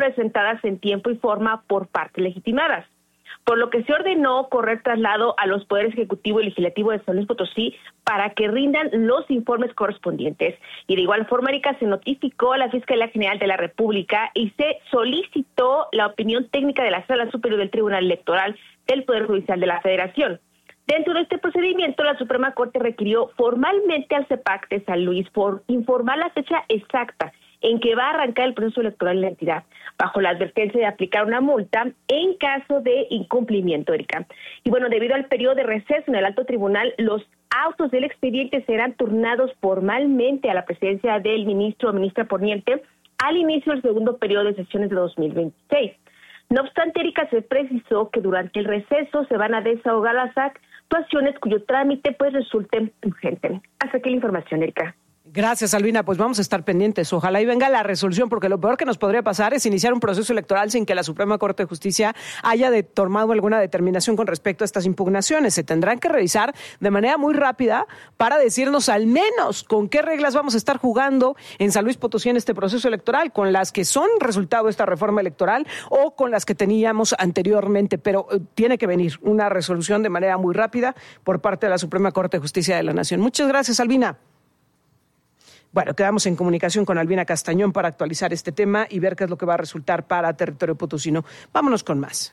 presentadas en tiempo y forma por partes legitimadas, por lo que se ordenó correr traslado a los poderes ejecutivo y legislativo de San Luis Potosí para que rindan los informes correspondientes. Y de igual forma, Erika, se notificó a la Fiscalía General de la República y se solicitó la opinión técnica de la Sala Superior del Tribunal Electoral del Poder Judicial de la Federación. Dentro de este procedimiento, la Suprema Corte requirió formalmente al CEPAC de San Luis por informar la fecha exacta en que va a arrancar el proceso electoral en la entidad, bajo la advertencia de aplicar una multa en caso de incumplimiento, Erika. Y bueno, debido al periodo de receso en el alto tribunal, los autos del expediente serán turnados formalmente a la presidencia del ministro o ministra poniente al inicio del segundo periodo de sesiones de 2026. No obstante, Erika, se precisó que durante el receso se van a desahogar las actuaciones cuyo trámite pues resulte urgente. Hasta aquí la información, Erika. Gracias, Albina. Pues vamos a estar pendientes. Ojalá y venga la resolución, porque lo peor que nos podría pasar es iniciar un proceso electoral sin que la Suprema Corte de Justicia haya tomado alguna determinación con respecto a estas impugnaciones. Se tendrán que revisar de manera muy rápida para decirnos al menos con qué reglas vamos a estar jugando en San Luis Potosí en este proceso electoral, con las que son resultado de esta reforma electoral o con las que teníamos anteriormente. Pero tiene que venir una resolución de manera muy rápida por parte de la Suprema Corte de Justicia de la Nación. Muchas gracias, Albina. Bueno, quedamos en comunicación con Albina Castañón para actualizar este tema y ver qué es lo que va a resultar para territorio potosino. Vámonos con más.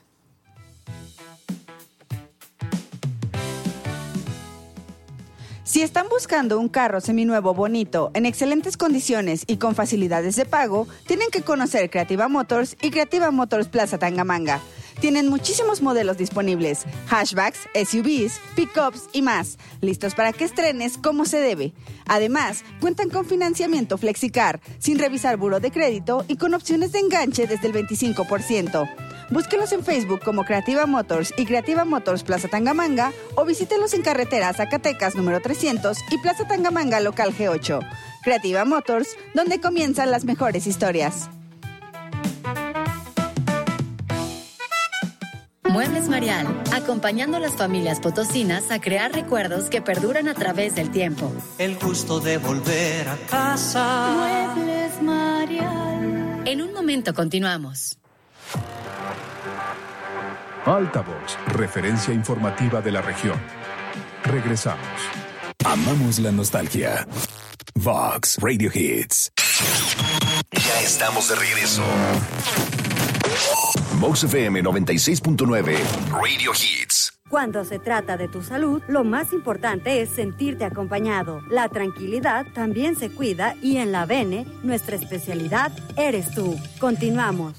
Si están buscando un carro seminuevo bonito, en excelentes condiciones y con facilidades de pago, tienen que conocer Creativa Motors y Creativa Motors Plaza Tangamanga. Tienen muchísimos modelos disponibles, hatchbacks, SUVs, pickups y más, listos para que estrenes como se debe. Además, cuentan con financiamiento FlexiCar, sin revisar buró de crédito y con opciones de enganche desde el 25%. Búsquelos en Facebook como Creativa Motors y Creativa Motors Plaza Tangamanga o visítelos en carretera Zacatecas número 300 y Plaza Tangamanga local G8. Creativa Motors, donde comienzan las mejores historias. Muebles Marial, acompañando a las familias potosinas a crear recuerdos que perduran a través del tiempo. El gusto de volver a casa. Muebles Marial. En un momento continuamos. Altavoz, referencia informativa de la región. Regresamos. Amamos la nostalgia. Vox Radio Hits. Ya estamos de regreso. Vox FM 96.9 Radio Hits. Cuando se trata de tu salud, lo más importante es sentirte acompañado. La tranquilidad también se cuida y en la Bene, nuestra especialidad eres tú. Continuamos.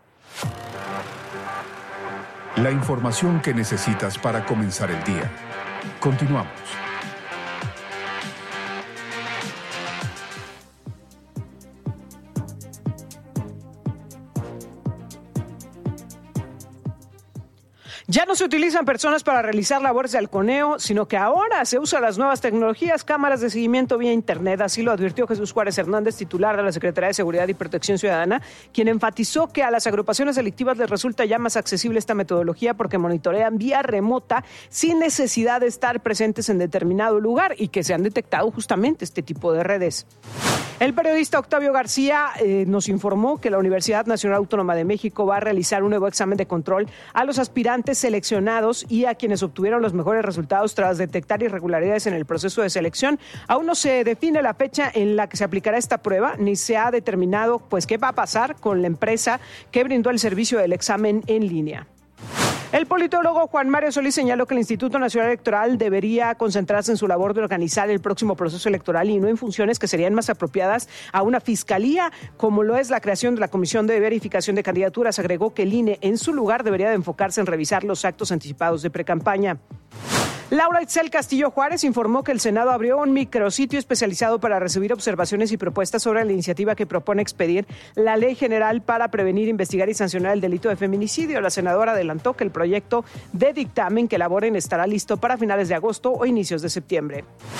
La información que necesitas para comenzar el día. Continuamos. Ya no se utilizan personas para realizar labores de halconeo, sino que ahora se usan las nuevas tecnologías, cámaras de seguimiento vía Internet. Así lo advirtió Jesús Juárez Hernández, titular de la Secretaría de Seguridad y Protección Ciudadana, quien enfatizó que a las agrupaciones delictivas les resulta ya más accesible esta metodología porque monitorean vía remota sin necesidad de estar presentes en determinado lugar y que se han detectado justamente este tipo de redes. El periodista Octavio García nos informó que la Universidad Nacional Autónoma de México va a realizar un nuevo examen de control a los aspirantes seleccionados y a quienes obtuvieron los mejores resultados tras detectar irregularidades en el proceso de selección. Aún no se define la fecha en la que se aplicará esta prueba, ni se ha determinado pues qué va a pasar con la empresa que brindó el servicio del examen en línea. El politólogo Juan Mario Solís señaló que el Instituto Nacional Electoral debería concentrarse en su labor de organizar el próximo proceso electoral y no en funciones que serían más apropiadas a una fiscalía, como lo es la creación de la Comisión de Verificación de Candidaturas. Agregó que el INE, en su lugar, debería de enfocarse en revisar los actos anticipados de precampaña. Laura Itzel Castillo Juárez informó que el Senado abrió un micrositio especializado para recibir observaciones y propuestas sobre la iniciativa que propone expedir la Ley General para prevenir, investigar y sancionar el delito de feminicidio. La senadora adelantó que el proyecto de dictamen que elaboren estará listo para finales de agosto o inicios de septiembre.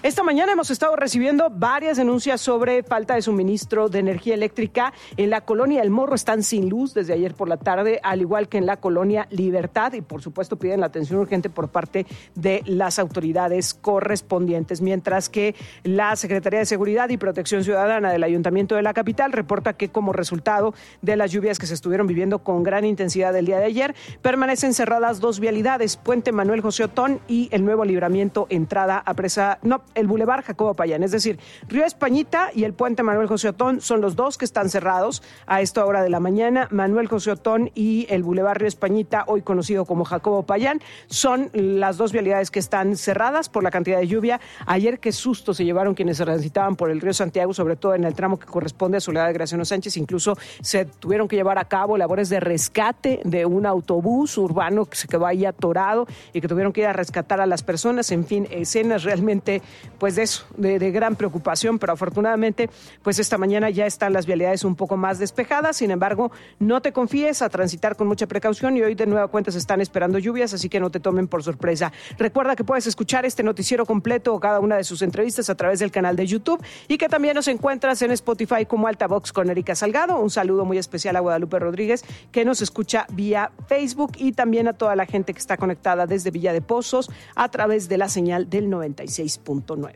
Esta mañana hemos estado recibiendo varias denuncias sobre falta de suministro de energía eléctrica. En la colonia El Morro están sin luz desde ayer por la tarde, al igual que en la colonia Libertad, y por supuesto piden la atención urgente por parte de las autoridades correspondientes, mientras que la Secretaría de Seguridad y Protección Ciudadana del Ayuntamiento de la capital reporta que como resultado de las lluvias que se estuvieron viviendo con gran intensidad el día de ayer, permanecen cerradas dos vialidades, Puente Manuel José Otón y el Nuevo Libramiento, entrada a el Boulevard Jacobo Payán, es decir, Río Españita y el Puente Manuel José Otón son los dos que están cerrados a esta hora de la mañana. Manuel José Otón y el Boulevard Río Españita, hoy conocido como Jacobo Payán, son las dos vialidades que están cerradas por la cantidad de lluvia. Ayer qué susto se llevaron quienes se transitaban por el río Santiago, sobre todo en el tramo que corresponde a Soledad de Graciano Sánchez. Incluso se tuvieron que llevar a cabo labores de rescate de un autobús urbano que se quedó ahí atorado y que tuvieron que ir a rescatar a las personas. En fin, escenas realmente pues de eso, de gran preocupación, pero afortunadamente pues esta mañana ya están las vialidades un poco más despejadas. Sin embargo, no te confíes, a transitar con mucha precaución, y hoy de nueva cuenta se están esperando lluvias, así que no te tomen por sorpresa. Recuerda que puedes escuchar este noticiero completo o cada una de sus entrevistas a través del canal de YouTube, y que también nos encuentras en Spotify como Altavox con Erika Salgado. Un saludo muy especial a Guadalupe Rodríguez, que nos escucha vía Facebook, y también a toda la gente que está conectada desde Villa de Pozos a través de la señal del 96.9.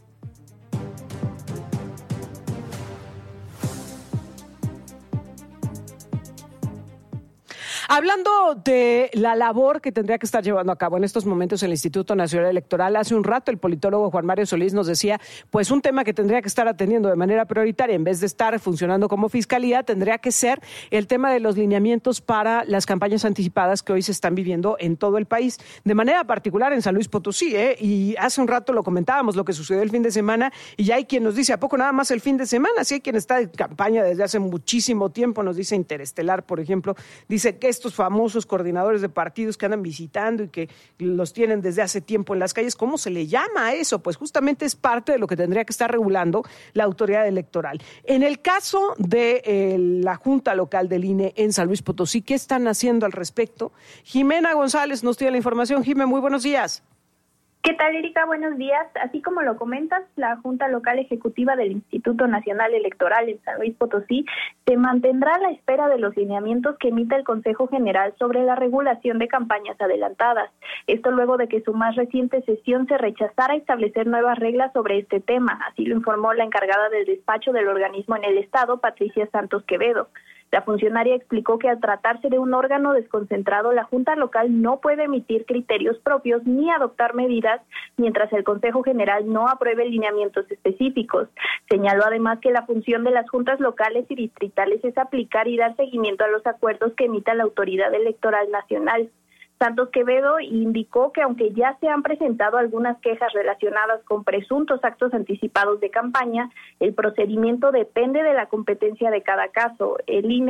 Hablando de la labor que tendría que estar llevando a cabo en estos momentos el Instituto Nacional Electoral, hace un rato el politólogo Juan Mario Solís nos decía, pues un tema que tendría que estar atendiendo de manera prioritaria, en vez de estar funcionando como fiscalía, tendría que ser el tema de los lineamientos para las campañas anticipadas que hoy se están viviendo en todo el país, de manera particular en San Luis Potosí, y hace un rato lo comentábamos, lo que sucedió el fin de semana, y ya hay quien nos dice, ¿a poco nada más el fin de semana? Sí hay quien está en campaña desde hace muchísimo tiempo, nos dice Interestelar, por ejemplo, dice que estos famosos coordinadores de partidos que andan visitando y que los tienen desde hace tiempo en las calles, ¿cómo se le llama a eso? Pues justamente es parte de lo que tendría que estar regulando la autoridad electoral. En el caso de la Junta Local del INE en San Luis Potosí, ¿qué están haciendo al respecto? Jimena González nos tiene la información. Jimena, muy buenos días. ¿Qué tal, Erika? Buenos días. Así como lo comentas, la Junta Local Ejecutiva del Instituto Nacional Electoral en San Luis Potosí se mantendrá a la espera de los lineamientos que emita el Consejo General sobre la regulación de campañas adelantadas. Esto luego de que su más reciente sesión se rechazara establecer nuevas reglas sobre este tema. Así lo informó la encargada del despacho del organismo en el Estado, Patricia Santos Quevedo. La funcionaria explicó que al tratarse de un órgano desconcentrado, la Junta Local no puede emitir criterios propios ni adoptar medidas mientras el Consejo General no apruebe lineamientos específicos. Señaló además que la función de las juntas locales y distritales es aplicar y dar seguimiento a los acuerdos que emita la Autoridad Electoral Nacional. Santos Quevedo indicó que aunque ya se han presentado algunas quejas relacionadas con presuntos actos anticipados de campaña, el procedimiento depende de la competencia de cada caso. El INE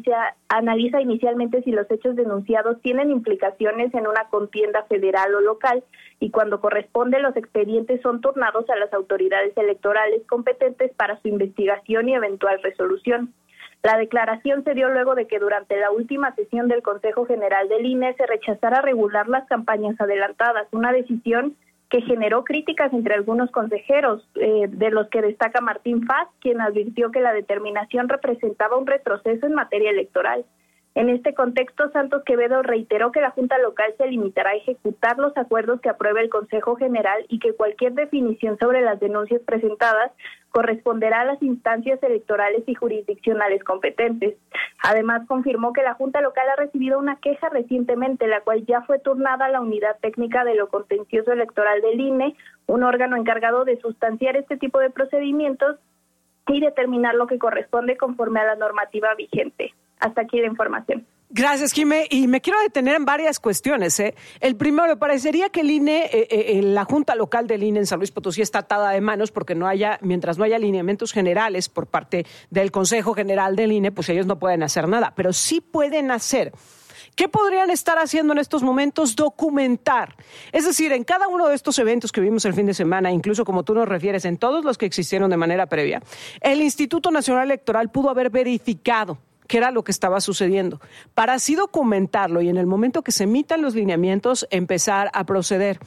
analiza inicialmente si los hechos denunciados tienen implicaciones en una contienda federal o local, y cuando corresponde los expedientes son turnados a las autoridades electorales competentes para su investigación y eventual resolución. La declaración se dio luego de que durante la última sesión del Consejo General del INE se rechazara regular las campañas adelantadas, una decisión que generó críticas entre algunos consejeros, de los que destaca Martín Faz, quien advirtió que la determinación representaba un retroceso en materia electoral. En este contexto, Santos Quevedo reiteró que la Junta Local se limitará a ejecutar los acuerdos que apruebe el Consejo General y que cualquier definición sobre las denuncias presentadas corresponderá a las instancias electorales y jurisdiccionales competentes. Además, confirmó que la Junta Local ha recibido una queja recientemente, la cual ya fue turnada a la Unidad Técnica de lo Contencioso Electoral del INE, un órgano encargado de sustanciar este tipo de procedimientos y determinar lo que corresponde conforme a la normativa vigente. Hasta aquí la información. Gracias, Jimé. Y me quiero detener en varias cuestiones. El primero, parecería que el INE, la Junta Local del INE en San Luis Potosí está atada de manos porque mientras no haya lineamientos generales por parte del Consejo General del INE, pues ellos no pueden hacer nada, pero sí pueden hacer. ¿Qué podrían estar haciendo en estos momentos? Documentar. Es decir, en cada uno de estos eventos que vimos el fin de semana, incluso como tú nos refieres, en todos los que existieron de manera previa, el Instituto Nacional Electoral pudo haber verificado qué era lo que estaba sucediendo, para así documentarlo y en el momento que se emitan los lineamientos empezar a proceder.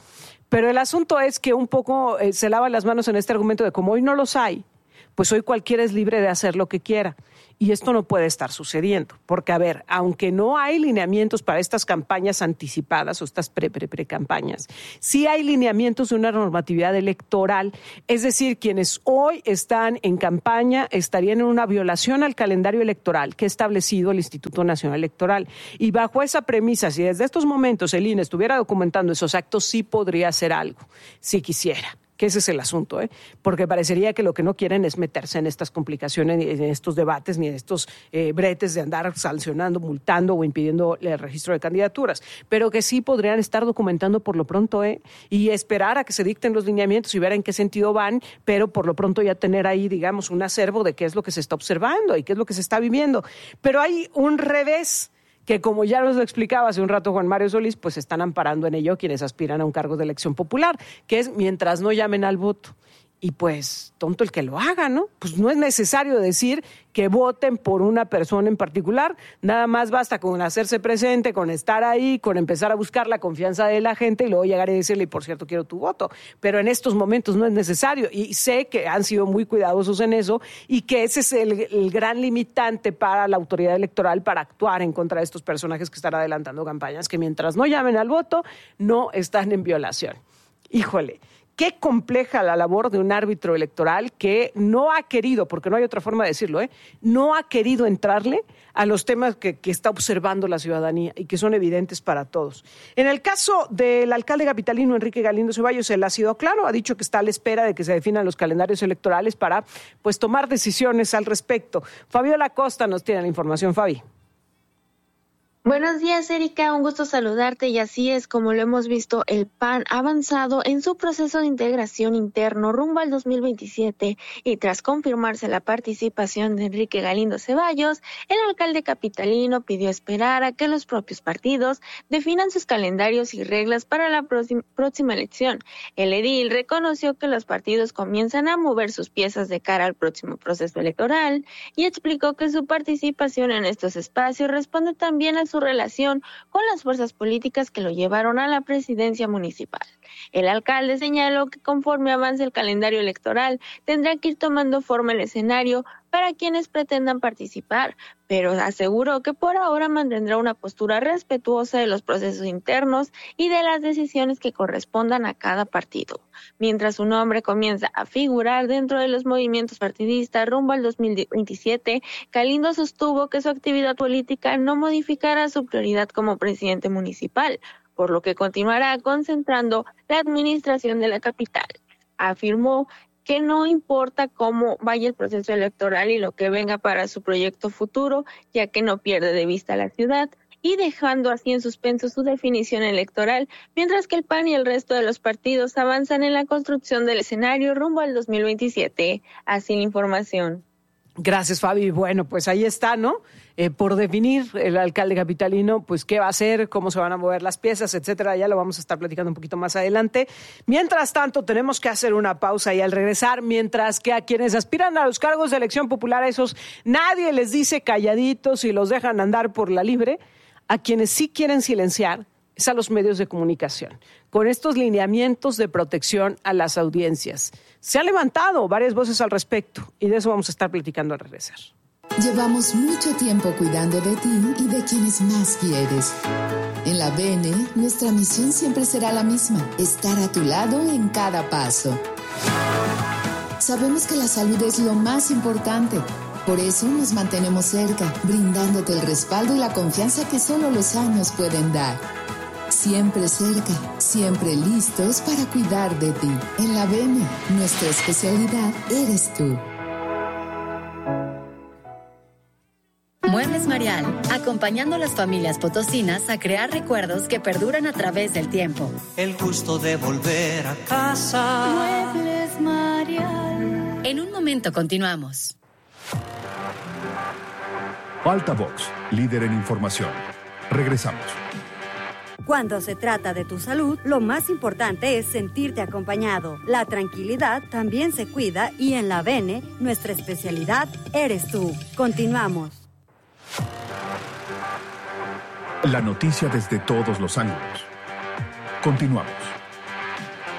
Pero el asunto es que un poco se lavan las manos en este argumento de como hoy no los hay, pues hoy cualquiera es libre de hacer lo que quiera. Y esto no puede estar sucediendo, porque, a ver, aunque no hay lineamientos para estas campañas anticipadas o estas pre-campañas, sí hay lineamientos de una normatividad electoral, es decir, quienes hoy están en campaña estarían en una violación al calendario electoral que ha establecido el Instituto Nacional Electoral. Y bajo esa premisa, si desde estos momentos el INE estuviera documentando esos actos, sí podría hacer algo, si quisiera. Que ese es el asunto, porque parecería que lo que no quieren es meterse en estas complicaciones, ni en estos debates, ni en estos bretes de andar sancionando, multando o impidiendo el registro de candidaturas, pero que sí podrían estar documentando por lo pronto, y esperar a que se dicten los lineamientos y ver en qué sentido van, pero por lo pronto ya tener ahí, digamos, un acervo de qué es lo que se está observando y qué es lo que se está viviendo. Pero hay un revés, que como ya nos lo explicaba hace un rato Juan Mario Solís, pues están amparando en ello quienes aspiran a un cargo de elección popular, que es mientras no llamen al voto. Y pues, tonto el que lo haga, ¿no? Pues no es necesario decir que voten por una persona en particular, nada más basta con hacerse presente, con estar ahí, con empezar a buscar la confianza de la gente y luego llegar y decirle, y por cierto, quiero tu voto. Pero en estos momentos no es necesario y sé que han sido muy cuidadosos en eso y que ese es el gran limitante para la autoridad electoral para actuar en contra de estos personajes que están adelantando campañas, que mientras no llamen al voto, no están en violación. Híjole. Qué compleja la labor de un árbitro electoral que no ha querido, porque no hay otra forma de decirlo, no ha querido entrarle a los temas que está observando la ciudadanía y que son evidentes para todos. En el caso del alcalde capitalino Enrique Galindo Ceballos, él ha sido claro, ha dicho que está a la espera de que se definan los calendarios electorales para pues tomar decisiones al respecto. Fabiola Costa nos tiene la información. Fabi. Buenos días, Erika, un gusto saludarte y así es como lo hemos visto, el PAN ha avanzado en su proceso de integración interno rumbo al 2027 y tras confirmarse la participación de Enrique Galindo Ceballos, el alcalde capitalino pidió esperar a que los propios partidos definan sus calendarios y reglas para la próxima elección. El edil reconoció que los partidos comienzan a mover sus piezas de cara al próximo proceso electoral y explicó que su participación en estos espacios responde también a su relación con las fuerzas políticas que lo llevaron a la presidencia municipal. El alcalde señaló que conforme avance el calendario electoral tendrá que ir tomando forma el escenario para quienes pretendan participar, pero aseguró que por ahora mantendrá una postura respetuosa de los procesos internos y de las decisiones que correspondan a cada partido. Mientras su nombre comienza a figurar dentro de los movimientos partidistas rumbo al 2027, Galindo sostuvo que su actividad política no modificará su prioridad como presidente municipal, por lo que continuará concentrando la administración de la capital. Afirmó que no importa cómo vaya el proceso electoral y lo que venga para su proyecto futuro, ya que no pierde de vista la ciudad, y dejando así en suspenso su definición electoral, mientras que el PAN y el resto de los partidos avanzan en la construcción del escenario rumbo al 2027. Así la información. Gracias, Fabi. Bueno, pues ahí está, ¿no? Por definir el alcalde capitalino, pues qué va a hacer, cómo se van a mover las piezas, etcétera. Ya lo vamos a estar platicando un poquito más adelante. Mientras tanto, tenemos que hacer una pausa y al regresar, mientras que a quienes aspiran a los cargos de elección popular, esos nadie les dice calladitos y los dejan andar por la libre, a quienes sí quieren silenciar es a los medios de comunicación, con estos lineamientos de protección a las audiencias. Se han levantado varias voces al respecto y de eso vamos a estar platicando al regresar. Llevamos mucho tiempo cuidando de ti y de quienes más quieres. En la BN, nuestra misión siempre será la misma, estar a tu lado en cada paso. Sabemos que la salud es lo más importante. Por eso nos mantenemos cerca, brindándote el respaldo y la confianza que solo los años pueden dar. Siempre cerca, siempre listos para cuidar de ti. En la BN, nuestra especialidad eres tú. Muebles Marial, acompañando a las familias potosinas a crear recuerdos que perduran a través del tiempo. El gusto de volver a casa. Muebles Marial. En un momento continuamos. Altavox, líder en información. Regresamos. Cuando se trata de tu salud, lo más importante es sentirte acompañado. La tranquilidad también se cuida y en la BN, nuestra especialidad eres tú. Continuamos. La noticia desde todos los ángulos. Continuamos.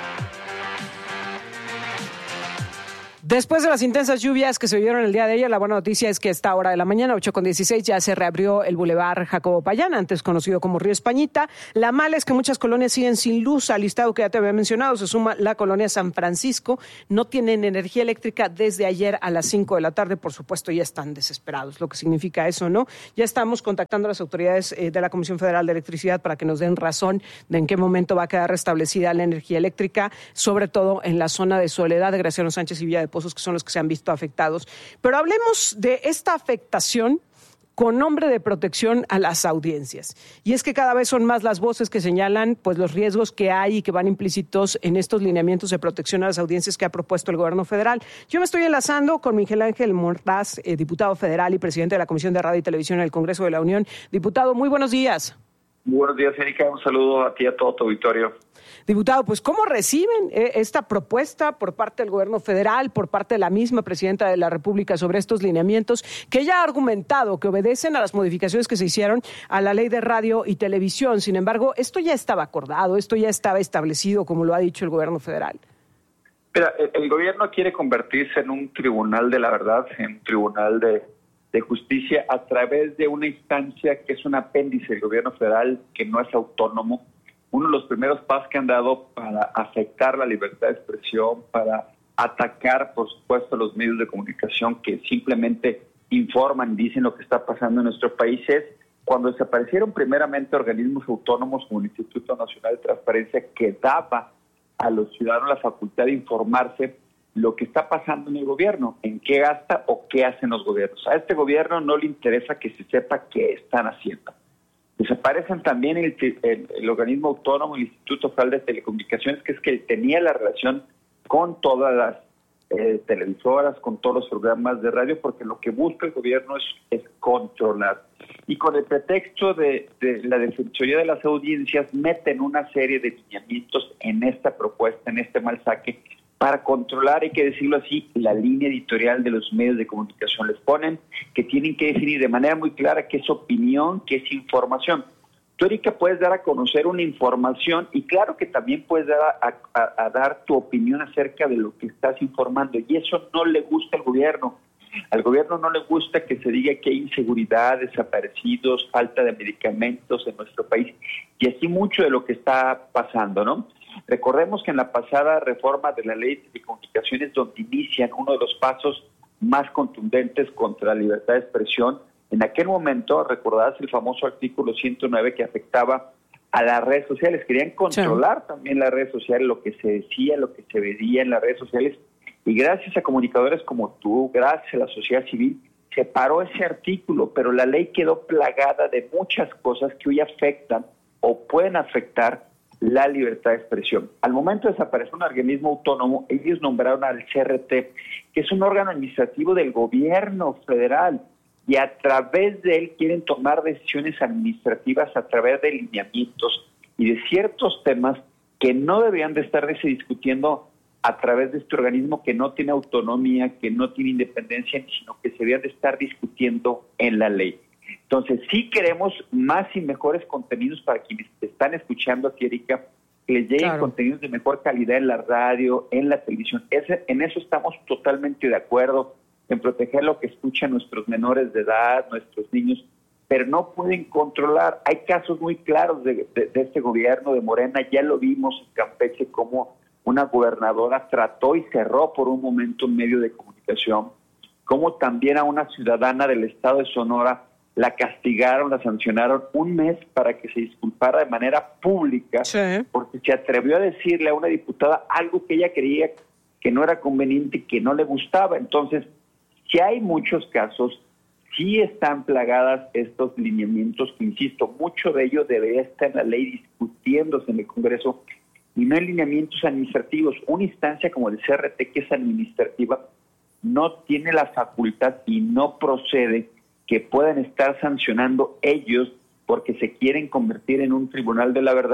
Después de las intensas lluvias que se vivieron el día de ayer, la buena noticia es que a esta hora de la mañana, 8:16, ya se reabrió el bulevar Jacobo Payán, antes conocido como Río Españita. La mala es que muchas colonias siguen sin luz. Al listado que ya te había mencionado se suma la colonia San Francisco. No tienen energía eléctrica desde ayer a las 5 de la tarde. Por supuesto, ya están desesperados, lo que significa eso, ¿no? Ya estamos contactando a las autoridades de la Comisión Federal de Electricidad para que nos den razón de en qué momento va a quedar restablecida la energía eléctrica, sobre todo en la zona de Soledad, de Graciano Sánchez y Villa de Pozos, que son los que se han visto afectados. Pero hablemos de esta afectación con nombre de protección a las audiencias. Y es que cada vez son más las voces que señalan pues los riesgos que hay y que van implícitos en estos lineamientos de protección a las audiencias que ha propuesto el gobierno federal. Yo me estoy enlazando con Miguel Ángel Moraz, diputado federal y presidente de la Comisión de Radio y Televisión en el Congreso de la Unión. Diputado, muy buenos días. Buenos días, Erika. Un saludo a ti y a todo tu auditorio. Diputado, pues ¿cómo reciben esta propuesta por parte del gobierno federal, por parte de la misma presidenta de la República sobre estos lineamientos, que ella ha argumentado que obedecen a las modificaciones que se hicieron a la ley de radio y televisión? Sin embargo, esto ya estaba acordado, esto ya estaba establecido, como lo ha dicho el gobierno federal. Mira, el gobierno quiere convertirse en un tribunal de la verdad, en un tribunal de justicia a través de una instancia que es un apéndice del gobierno federal, que no es autónomo. Uno de los primeros pasos que han dado para afectar la libertad de expresión, para atacar, por supuesto, los medios de comunicación que simplemente informan, dicen lo que está pasando en nuestro país, es cuando desaparecieron primeramente organismos autónomos como el Instituto Nacional de Transparencia, que daba a los ciudadanos la facultad de informarse lo que está pasando en el gobierno, en qué gasta o qué hacen los gobiernos. A este gobierno no le interesa que se sepa qué están haciendo. Desaparecen también el organismo autónomo, el Instituto Federal de Telecomunicaciones, que es que tenía la relación con todas las televisoras, con todos los programas de radio, porque lo que busca el gobierno es controlar. Y con el pretexto de la Defensoría de las Audiencias, meten una serie de lineamientos en esta propuesta, en este mal saque, para controlar, hay que decirlo así, la línea editorial de los medios de comunicación. Les ponen que tienen que definir de manera muy clara qué es opinión, qué es información. Tú, Erika, puedes dar a conocer una información y claro que también puedes dar a dar tu opinión acerca de lo que estás informando, y eso no le gusta al gobierno. Al gobierno no le gusta que se diga que hay inseguridad, desaparecidos, falta de medicamentos en nuestro país, y así mucho de lo que está pasando, ¿no? Recordemos que en la pasada reforma de la ley de telecomunicaciones, donde inician uno de los pasos más contundentes contra la libertad de expresión, en aquel momento, recordarás el famoso artículo 109 que afectaba a las redes sociales. Querían controlar también las redes sociales, lo que se decía, lo que se veía en las redes sociales, y gracias a comunicadores como tú, gracias a la sociedad civil, se paró ese artículo, pero la ley quedó plagada de muchas cosas que hoy afectan o pueden afectar la libertad de expresión. Al momento de desaparecer un organismo autónomo, ellos nombraron al CRT, que es un órgano administrativo del gobierno federal, y a través de él quieren tomar decisiones administrativas a través de lineamientos y de ciertos temas que no deberían de estarse discutiendo a través de este organismo que no tiene autonomía, que no tiene independencia, sino que se deberían de estar discutiendo en la ley. Entonces, sí queremos más y mejores contenidos para quienes te están escuchando aquí, Erika, que les lleguen contenidos de mejor calidad en la radio, en la televisión. En eso estamos totalmente de acuerdo, en proteger lo que escuchan nuestros menores de edad, nuestros niños, pero no pueden controlar. Hay casos muy claros de este gobierno de Morena, ya lo vimos en Campeche, cómo una gobernadora trató y cerró por un momento un medio de comunicación, como también a una ciudadana del estado de Sonora la castigaron, la sancionaron un mes para que se disculpara de manera pública, porque se atrevió a decirle a una diputada algo que ella creía que no era conveniente y que no le gustaba. Entonces, si hay muchos casos, sí están plagadas estos lineamientos, que insisto, mucho de ello debería estar en la ley discutiéndose en el Congreso, y no en lineamientos administrativos. Una instancia como el CRT, que es administrativa, no tiene la facultad y no procede que puedan estar sancionando ellos porque se quieren convertir en un tribunal de la verdad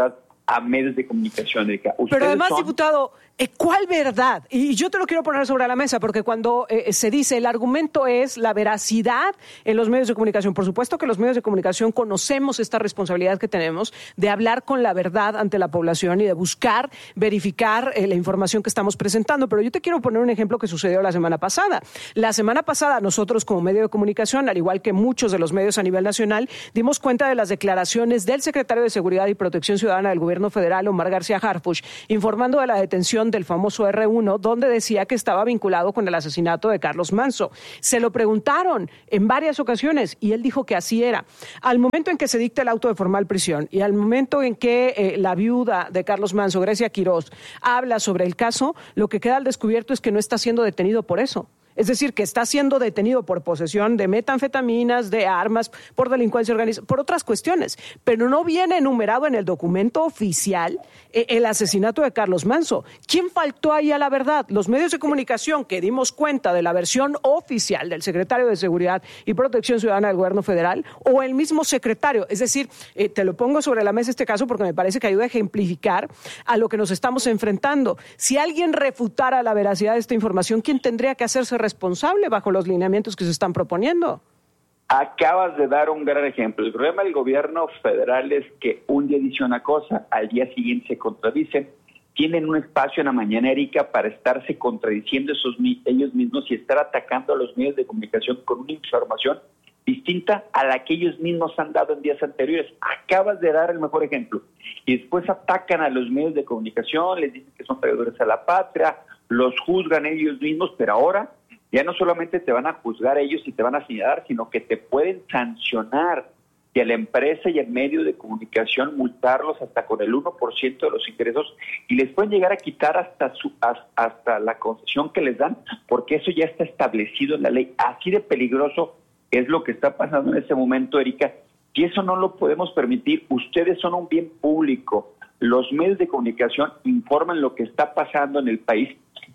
a medios de comunicación, Erika. Pero además, diputado, ¿cuál verdad? Y yo te lo quiero poner sobre la mesa, porque cuando se dice el argumento es la veracidad en los medios de comunicación, por supuesto que los medios de comunicación conocemos esta responsabilidad que tenemos de hablar con la verdad ante la población y de buscar verificar la información que estamos presentando, pero yo te quiero poner un ejemplo que sucedió la semana pasada. La semana pasada nosotros como medio de comunicación, al igual que muchos de los medios a nivel nacional, dimos cuenta de las declaraciones del secretario de Seguridad y Protección Ciudadana del Gobierno Federal, Omar García Harfuch, informando de la detención del famoso R1, donde decía que estaba vinculado con el asesinato de Carlos Manzo. Se lo preguntaron en varias ocasiones y él dijo que así era. Al momento en que se dicta el auto de formal prisión y al momento en que la viuda de Carlos Manzo, Grecia Quirós, habla sobre el caso, lo que queda al descubierto es que no está siendo detenido por eso. Es decir, que está siendo detenido por posesión de metanfetaminas, de armas, por delincuencia organizada, por otras cuestiones. Pero no viene enumerado en el documento oficial el asesinato de Carlos Manzo. ¿Quién faltó ahí a la verdad? ¿Los medios de comunicación que dimos cuenta de la versión oficial del secretario de Seguridad y Protección Ciudadana del Gobierno Federal o el mismo secretario? Es decir, te lo pongo sobre la mesa este caso porque me parece que ayuda a ejemplificar a lo que nos estamos enfrentando. Si alguien refutara la veracidad de esta información, ¿quién tendría que hacerse responsable bajo los lineamientos que se están proponiendo? Acabas de dar un gran ejemplo. El problema del gobierno federal es que un día dice una cosa, al día siguiente se contradicen, tienen un espacio en la mañana, Erika, para estarse contradiciendo ellos mismos y estar atacando a los medios de comunicación con una información distinta a la que ellos mismos han dado en días anteriores. Acabas de dar el mejor ejemplo. Y después atacan a los medios de comunicación, les dicen que son traidores a la patria, los juzgan ellos mismos, pero ahora ya no solamente te van a juzgar ellos y te van a señalar, sino que te pueden sancionar y a la empresa y al medio de comunicación multarlos hasta con el 1% de los ingresos y les pueden llegar a quitar hasta la concesión que les dan, porque eso ya está establecido en la ley. Así de peligroso es lo que está pasando en ese momento, Erika, y eso no lo podemos permitir. Ustedes son un bien público. Los medios de comunicación informan lo que está pasando en el país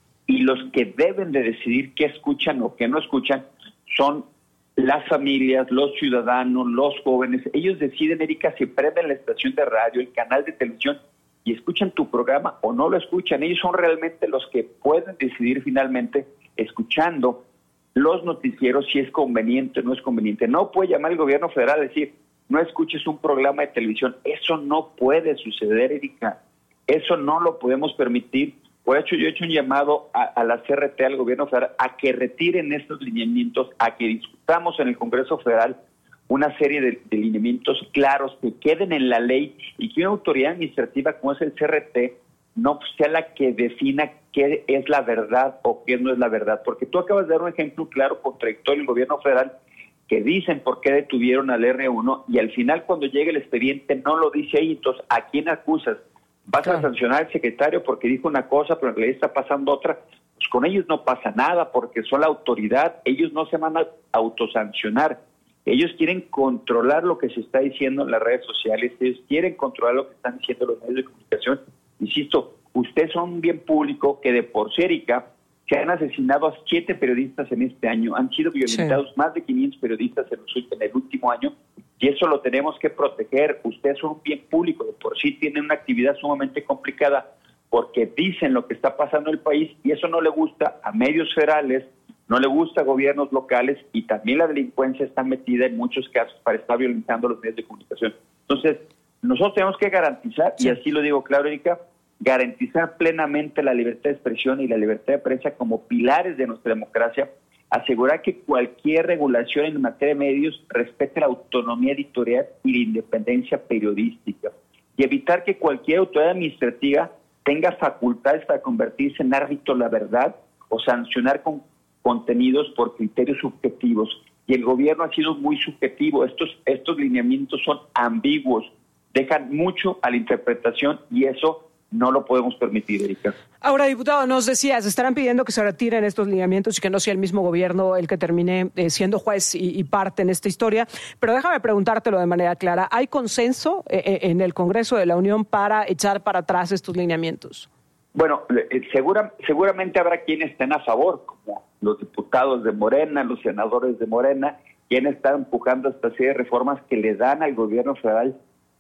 y los que deben de decidir qué escuchan o qué no escuchan son las familias, los ciudadanos, los jóvenes. Ellos deciden, Erika, si prenden la estación de radio, el canal de televisión y escuchan tu programa o no lo escuchan. Ellos son realmente los que pueden decidir finalmente, escuchando los noticieros, si es conveniente o no es conveniente. No puede llamar el gobierno federal a decir, no escuches un programa de televisión. Eso no puede suceder, Erika. Eso no lo podemos permitir. Por eso yo he hecho un llamado a la CRT, al gobierno federal, a que retiren estos lineamientos, a que discutamos en el Congreso Federal una serie de lineamientos claros que queden en la ley y que una autoridad administrativa como es el CRT no sea la que defina qué es la verdad o qué no es la verdad. Porque tú acabas de dar un ejemplo claro, contradictorio el gobierno federal, que dicen por qué detuvieron al R1 y al final cuando llega el expediente no lo dice ahí. Entonces, ¿a quién acusas? ¿Vas a sancionar al secretario porque dijo una cosa pero en realidad está pasando otra? Pues con ellos no pasa nada porque son la autoridad. Ellos no se van a autosancionar. Ellos quieren controlar lo que se está diciendo en las redes sociales. Ellos quieren controlar lo que están diciendo los medios de comunicación. Insisto, ustedes son un bien público que de por sí, Erika, se han asesinado a 7 periodistas en este año. Han sido violentados más de 500 periodistas en el último año. Y eso lo tenemos que proteger. Ustedes son un bien público, de por sí tienen una actividad sumamente complicada porque dicen lo que está pasando en el país y eso no le gusta a medios federales, no le gusta a gobiernos locales y también la delincuencia está metida en muchos casos para estar violentando los medios de comunicación. Entonces, nosotros tenemos que garantizar, y así lo digo claro, Erika, garantizar plenamente la libertad de expresión y la libertad de prensa como pilares de nuestra democracia, asegurar que cualquier regulación en materia de medios respete la autonomía editorial y la independencia periodística y evitar que cualquier autoridad administrativa tenga facultades para convertirse en árbitro de la verdad o sancionar con contenidos por criterios subjetivos. Y el gobierno ha sido muy subjetivo. Estos lineamientos son ambiguos, dejan mucho a la interpretación y eso no lo podemos permitir, Erika. Ahora, diputado, nos decías, estarán pidiendo que se retiren estos lineamientos y que no sea el mismo gobierno el que termine siendo juez y parte en esta historia. Pero déjame preguntártelo de manera clara. ¿Hay consenso en el Congreso de la Unión para echar para atrás estos lineamientos? Bueno, seguramente habrá quienes estén a favor, como los diputados de Morena, los senadores de Morena, quienes están empujando esta serie de reformas que le dan al gobierno federal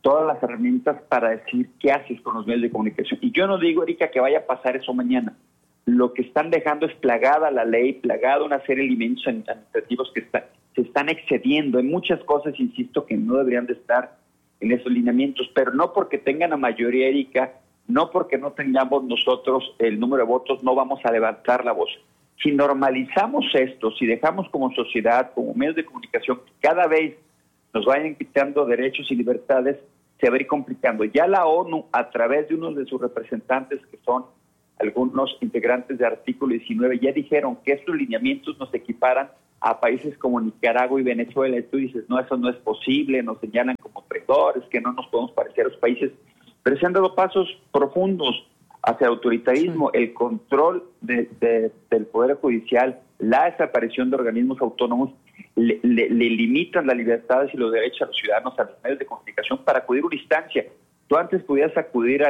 todas las herramientas para decir qué haces con los medios de comunicación. Y yo no digo, Erika, que vaya a pasar eso mañana. Lo que están dejando es plagada la ley, plagada una serie de elementos administrativos que se están excediendo. Hay muchas cosas, insisto, que no deberían de estar en esos lineamientos, pero no porque tengan la mayoría, Erika, no porque no tengamos nosotros el número de votos, no vamos a levantar la voz. Si normalizamos esto, si dejamos como sociedad, como medios de comunicación, que cada vez nos vayan quitando derechos y libertades, se va a ir complicando. Ya la ONU, a través de uno de sus representantes, que son algunos integrantes de Artículo 19, ya dijeron que estos lineamientos nos equiparan a países como Nicaragua y Venezuela. Y tú dices, no, eso no es posible, nos señalan como traidores, que no nos podemos parecer a los países. Pero se han dado pasos profundos hacia el autoritarismo, el control del Poder Judicial, la desaparición de organismos autónomos, le limitan las libertades y los derechos a los ciudadanos, a los medios de comunicación para acudir a una instancia. Tú antes podías acudir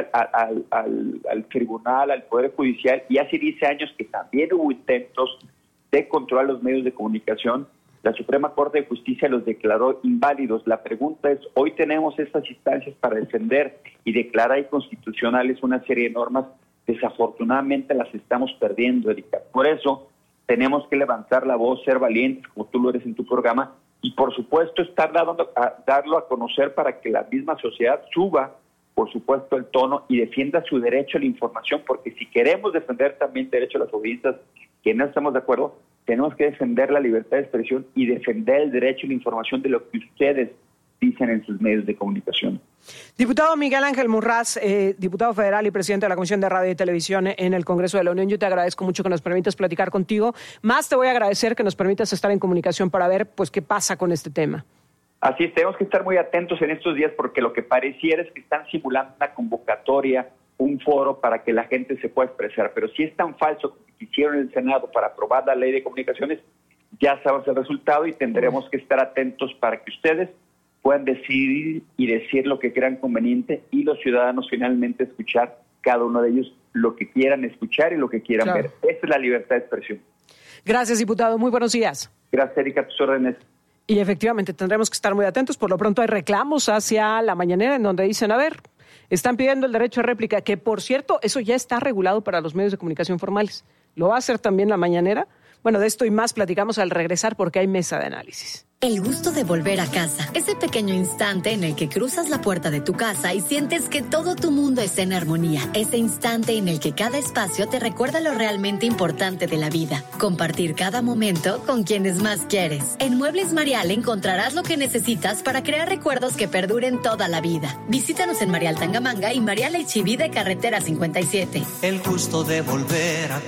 al tribunal, al Poder Judicial, y hace 10 años que también hubo intentos de controlar los medios de comunicación. La Suprema Corte de Justicia los declaró inválidos. La pregunta es, hoy tenemos estas instancias para defender y declarar inconstitucionales una serie de normas. Desafortunadamente las estamos perdiendo, Erika. Por eso tenemos que levantar la voz, ser valientes, como tú lo eres en tu programa, y por supuesto estar darlo a conocer para que la misma sociedad suba, por supuesto, el tono y defienda su derecho a la información, porque si queremos defender también el derecho a las audiencias, que no estamos de acuerdo, tenemos que defender la libertad de expresión y defender el derecho a la información de lo que ustedes dicen en sus medios de comunicación. Diputado Miguel Ángel Murraz, diputado federal y presidente de la Comisión de Radio y Televisión en el Congreso de la Unión, yo te agradezco mucho que nos permitas platicar contigo. Más te voy a agradecer que nos permitas estar en comunicación para ver pues qué pasa con este tema. Así es, tenemos que estar muy atentos en estos días porque lo que pareciera es que están simulando una convocatoria, un foro para que la gente se pueda expresar, pero si es tan falso como que hicieron en el Senado para aprobar la ley de comunicaciones, ya sabemos el resultado y tendremos que estar atentos para que ustedes puedan decidir y decir lo que crean conveniente y los ciudadanos finalmente escuchar cada uno de ellos lo que quieran escuchar y lo que quieran ver. Esa es la libertad de expresión. Gracias, diputado. Muy buenos días. Gracias, Erika, a tus órdenes. Y efectivamente tendremos que estar muy atentos. Por lo pronto hay reclamos hacia la mañanera en donde dicen, a ver, están pidiendo el derecho a réplica, que por cierto, eso ya está regulado para los medios de comunicación formales. ¿Lo va a hacer también la mañanera? Bueno, de esto y más platicamos al regresar porque hay mesa de análisis. El gusto de volver a casa. Ese pequeño instante en el que cruzas la puerta de tu casa y sientes que todo tu mundo está en armonía. Ese instante en el que cada espacio te recuerda lo realmente importante de la vida. Compartir cada momento con quienes más quieres. En Muebles Marial encontrarás lo que necesitas para crear recuerdos que perduren toda la vida. Visítanos en Marial Tangamanga y Marial H-E-B de Carretera 57. El gusto de volver a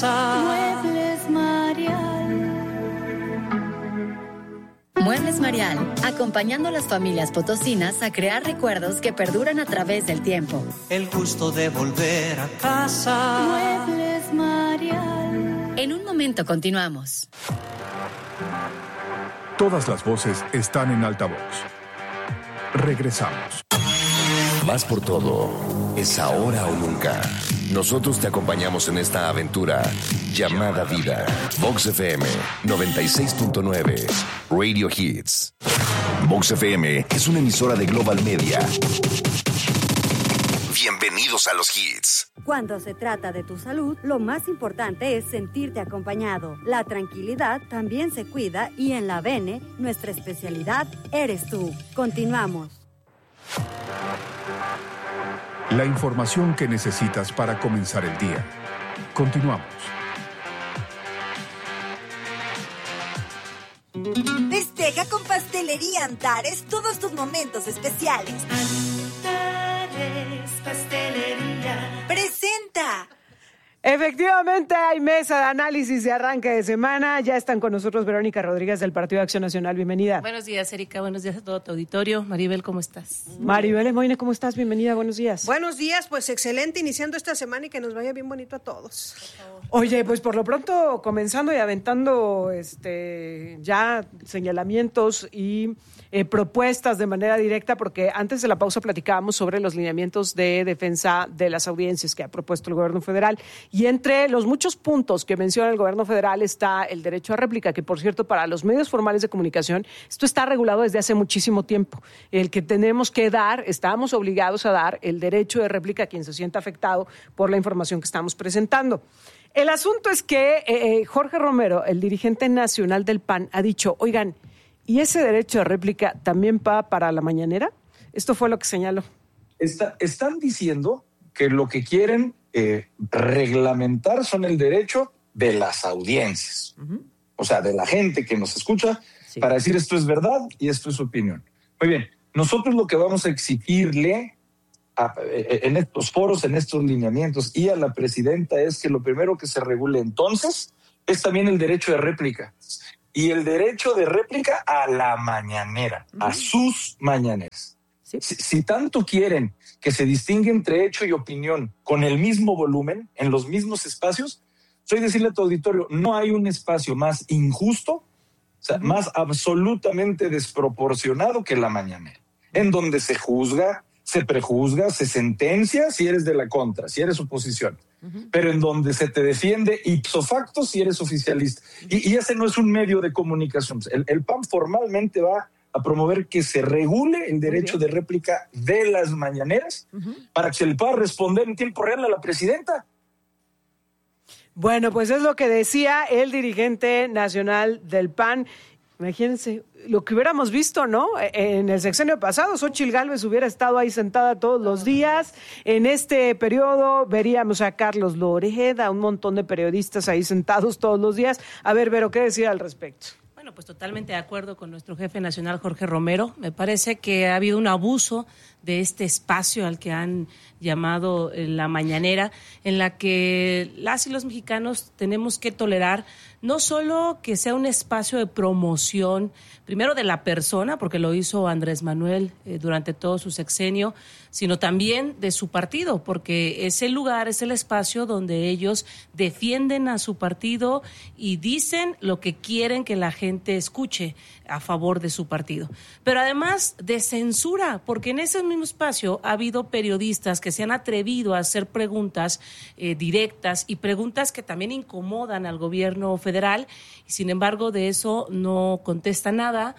casa. Muebles Marial. Muebles Marial, acompañando a las familias potosinas a crear recuerdos que perduran a través del tiempo. El gusto de volver a casa. Muebles Marial. En un momento continuamos. Todas las voces están en altavoz. Regresamos. Más por todo, es ahora o nunca. Nosotros te acompañamos en esta aventura llamada vida. Vox FM 96.9 Radio Hits. Vox FM es una emisora de Global Media. Bienvenidos a los hits. Cuando se trata de tu salud, lo más importante es sentirte acompañado. La tranquilidad también se cuida y en la Bene, nuestra especialidad eres tú. Continuamos. La información que necesitas para comenzar el día. Continuamos. Festeja con Pastelería Antares todos tus momentos especiales. Antares Pastelería presenta. Efectivamente, hay mesa de análisis de arranque de semana. Ya están con nosotros Verónica Rodríguez del Partido de Acción Nacional. Bienvenida. Buenos días, Erika. Buenos días a todo tu auditorio. Maribel, ¿cómo estás? Maribel Moine, ¿cómo estás? Bienvenida. Buenos días. Buenos días, pues excelente, iniciando esta semana y que nos vaya bien bonito a todos. Oye, pues por lo pronto comenzando y aventando ya señalamientos y propuestas de manera directa, porque antes de la pausa platicábamos sobre los lineamientos de defensa de las audiencias que ha propuesto el gobierno federal. Y entre los muchos puntos que menciona el gobierno federal está el derecho a réplica, que por cierto para los medios formales de comunicación esto está regulado desde hace muchísimo tiempo. El que tenemos que dar, estamos obligados a dar el derecho de réplica a quien se sienta afectado por la información que estamos presentando. El asunto es que Jorge Romero, el dirigente nacional del PAN, ha dicho, oigan, ¿y ese derecho de réplica también va para la mañanera? Esto fue lo que señaló. Están diciendo que lo que quieren reglamentar son el derecho de las audiencias, o sea, de la gente que nos escucha, para decir esto es verdad y esto es opinión. Muy bien, nosotros lo que vamos a exigirle en estos foros, en estos lineamientos y a la presidenta es que lo primero que se regule entonces es también el derecho de réplica. Y el derecho de réplica a la mañanera, a sus mañaneras. Sí. Si tanto quieren que se distingue entre hecho y opinión con el mismo volumen, en los mismos espacios, soy decirle a tu auditorio, no hay un espacio más injusto, o sea, más absolutamente desproporcionado que la mañanera, en donde se juzga, se prejuzga, se sentencia si eres de la contra, si eres oposición, pero en donde se te defiende ipso facto si eres oficialista. Y ese no es un medio de comunicación. El PAN formalmente va a promover que se regule el derecho de réplica de las mañaneras para que se le pueda responder en tiempo real a la presidenta. Bueno, pues es lo que decía el dirigente nacional del PAN. Imagínense lo que hubiéramos visto, ¿no? En el sexenio pasado, Xóchitl Gálvez hubiera estado ahí sentada todos los días. En este periodo veríamos a Carlos Loreda, un montón de periodistas ahí sentados todos los días. A ver, Vero, ¿qué decir al respecto? Bueno, pues totalmente de acuerdo con nuestro jefe nacional, Jorge Romero. Me parece que ha habido un abuso de este espacio al que han llamado la mañanera, en la que las y los mexicanos tenemos que tolerar no solo que sea un espacio de promoción, primero de la persona, porque lo hizo Andrés Manuel durante todo su sexenio, sino también de su partido, porque es el lugar, es el espacio donde ellos defienden a su partido y dicen lo que quieren que la gente escuche a favor de su partido. Pero además de censura, porque en ese mismo espacio ha habido periodistas que se han atrevido a hacer preguntas directas y preguntas que también incomodan al gobierno federal, y sin embargo de eso no contesta nada,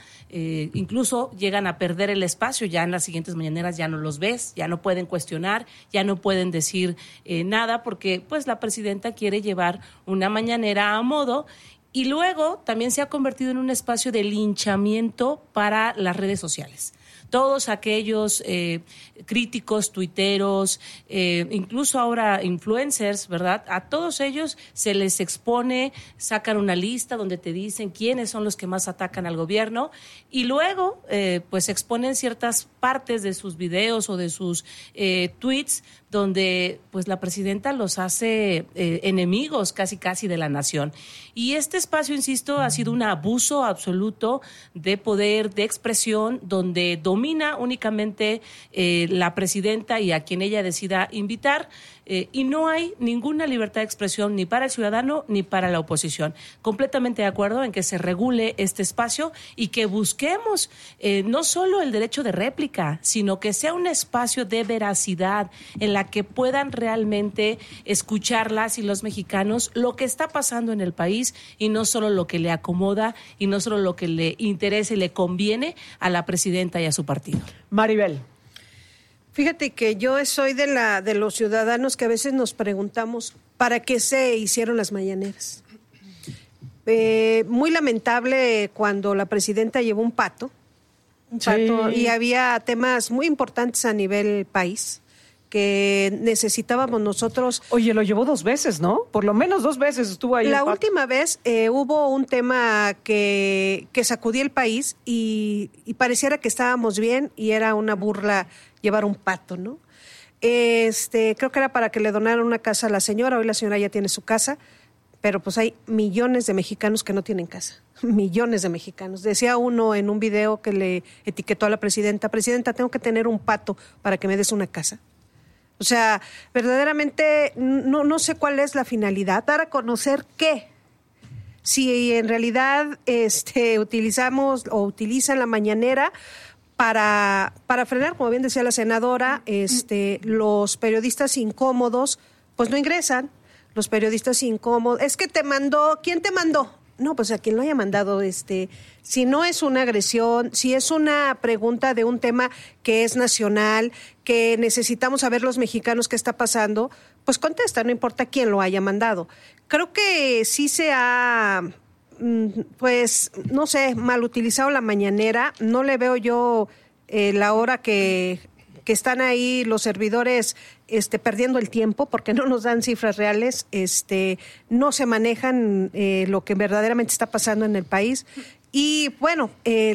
incluso llegan a perder el espacio, ya en las siguientes mañaneras ya no los ves, ya no pueden cuestionar, ya no pueden decir nada, porque pues la presidenta quiere llevar una mañanera a modo. Y luego también se ha convertido en un espacio de linchamiento para las redes sociales. Todos aquellos críticos, tuiteros, incluso ahora influencers, ¿verdad? A todos ellos se les expone, sacan una lista donde te dicen quiénes son los que más atacan al gobierno y luego pues exponen ciertas partes de sus videos o de sus tweets donde pues la presidenta los hace enemigos casi de la nación. Y este espacio, insisto, ha sido un abuso absoluto de poder, de expresión, donde domina únicamente la presidenta y a quien ella decida invitar, y no hay ninguna libertad de expresión ni para el ciudadano ni para la oposición. Completamente de acuerdo en que se regule este espacio y que busquemos no solo el derecho de réplica, sino que sea un espacio de veracidad en la que puedan realmente escuchar las y los mexicanos lo que está pasando en el país y no solo lo que le acomoda y no solo lo que le interesa y le conviene a la presidenta y a su partido. Maribel. Fíjate que yo soy de los ciudadanos que a veces nos preguntamos ¿para qué se hicieron las mañaneras? Muy lamentable cuando la presidenta llevó un pato y había temas muy importantes a nivel país que necesitábamos nosotros. Oye, lo llevó 2 veces, ¿no? Por lo menos 2 veces estuvo ahí. La última vez hubo un tema que sacudía el país y pareciera que estábamos bien y era una burla llevar un pato, ¿no? Creo que era para que le donaran una casa a la señora. Hoy la señora ya tiene su casa, pero pues hay millones de mexicanos que no tienen casa. Millones de mexicanos. Decía uno en un video que le etiquetó a la presidenta, tengo que tener un pato para que me des una casa. O sea, verdaderamente no sé cuál es la finalidad, dar a conocer qué. Si en realidad utilizamos o utilizan la mañanera para frenar, como bien decía la senadora, los periodistas incómodos pues no ingresan. los periodistas incómodos. Es que te mandó, ¿quién te mandó? No, pues a quien lo haya mandado, si no es una agresión, si es una pregunta de un tema que es nacional, que necesitamos saber los mexicanos qué está pasando, pues contesta, no importa quién lo haya mandado. Creo que sí se ha, pues, no sé, mal utilizado la mañanera. No le veo yo la hora que están ahí los servidores perdiendo el tiempo porque no nos dan cifras reales, no se manejan lo que verdaderamente está pasando en el país. Y bueno,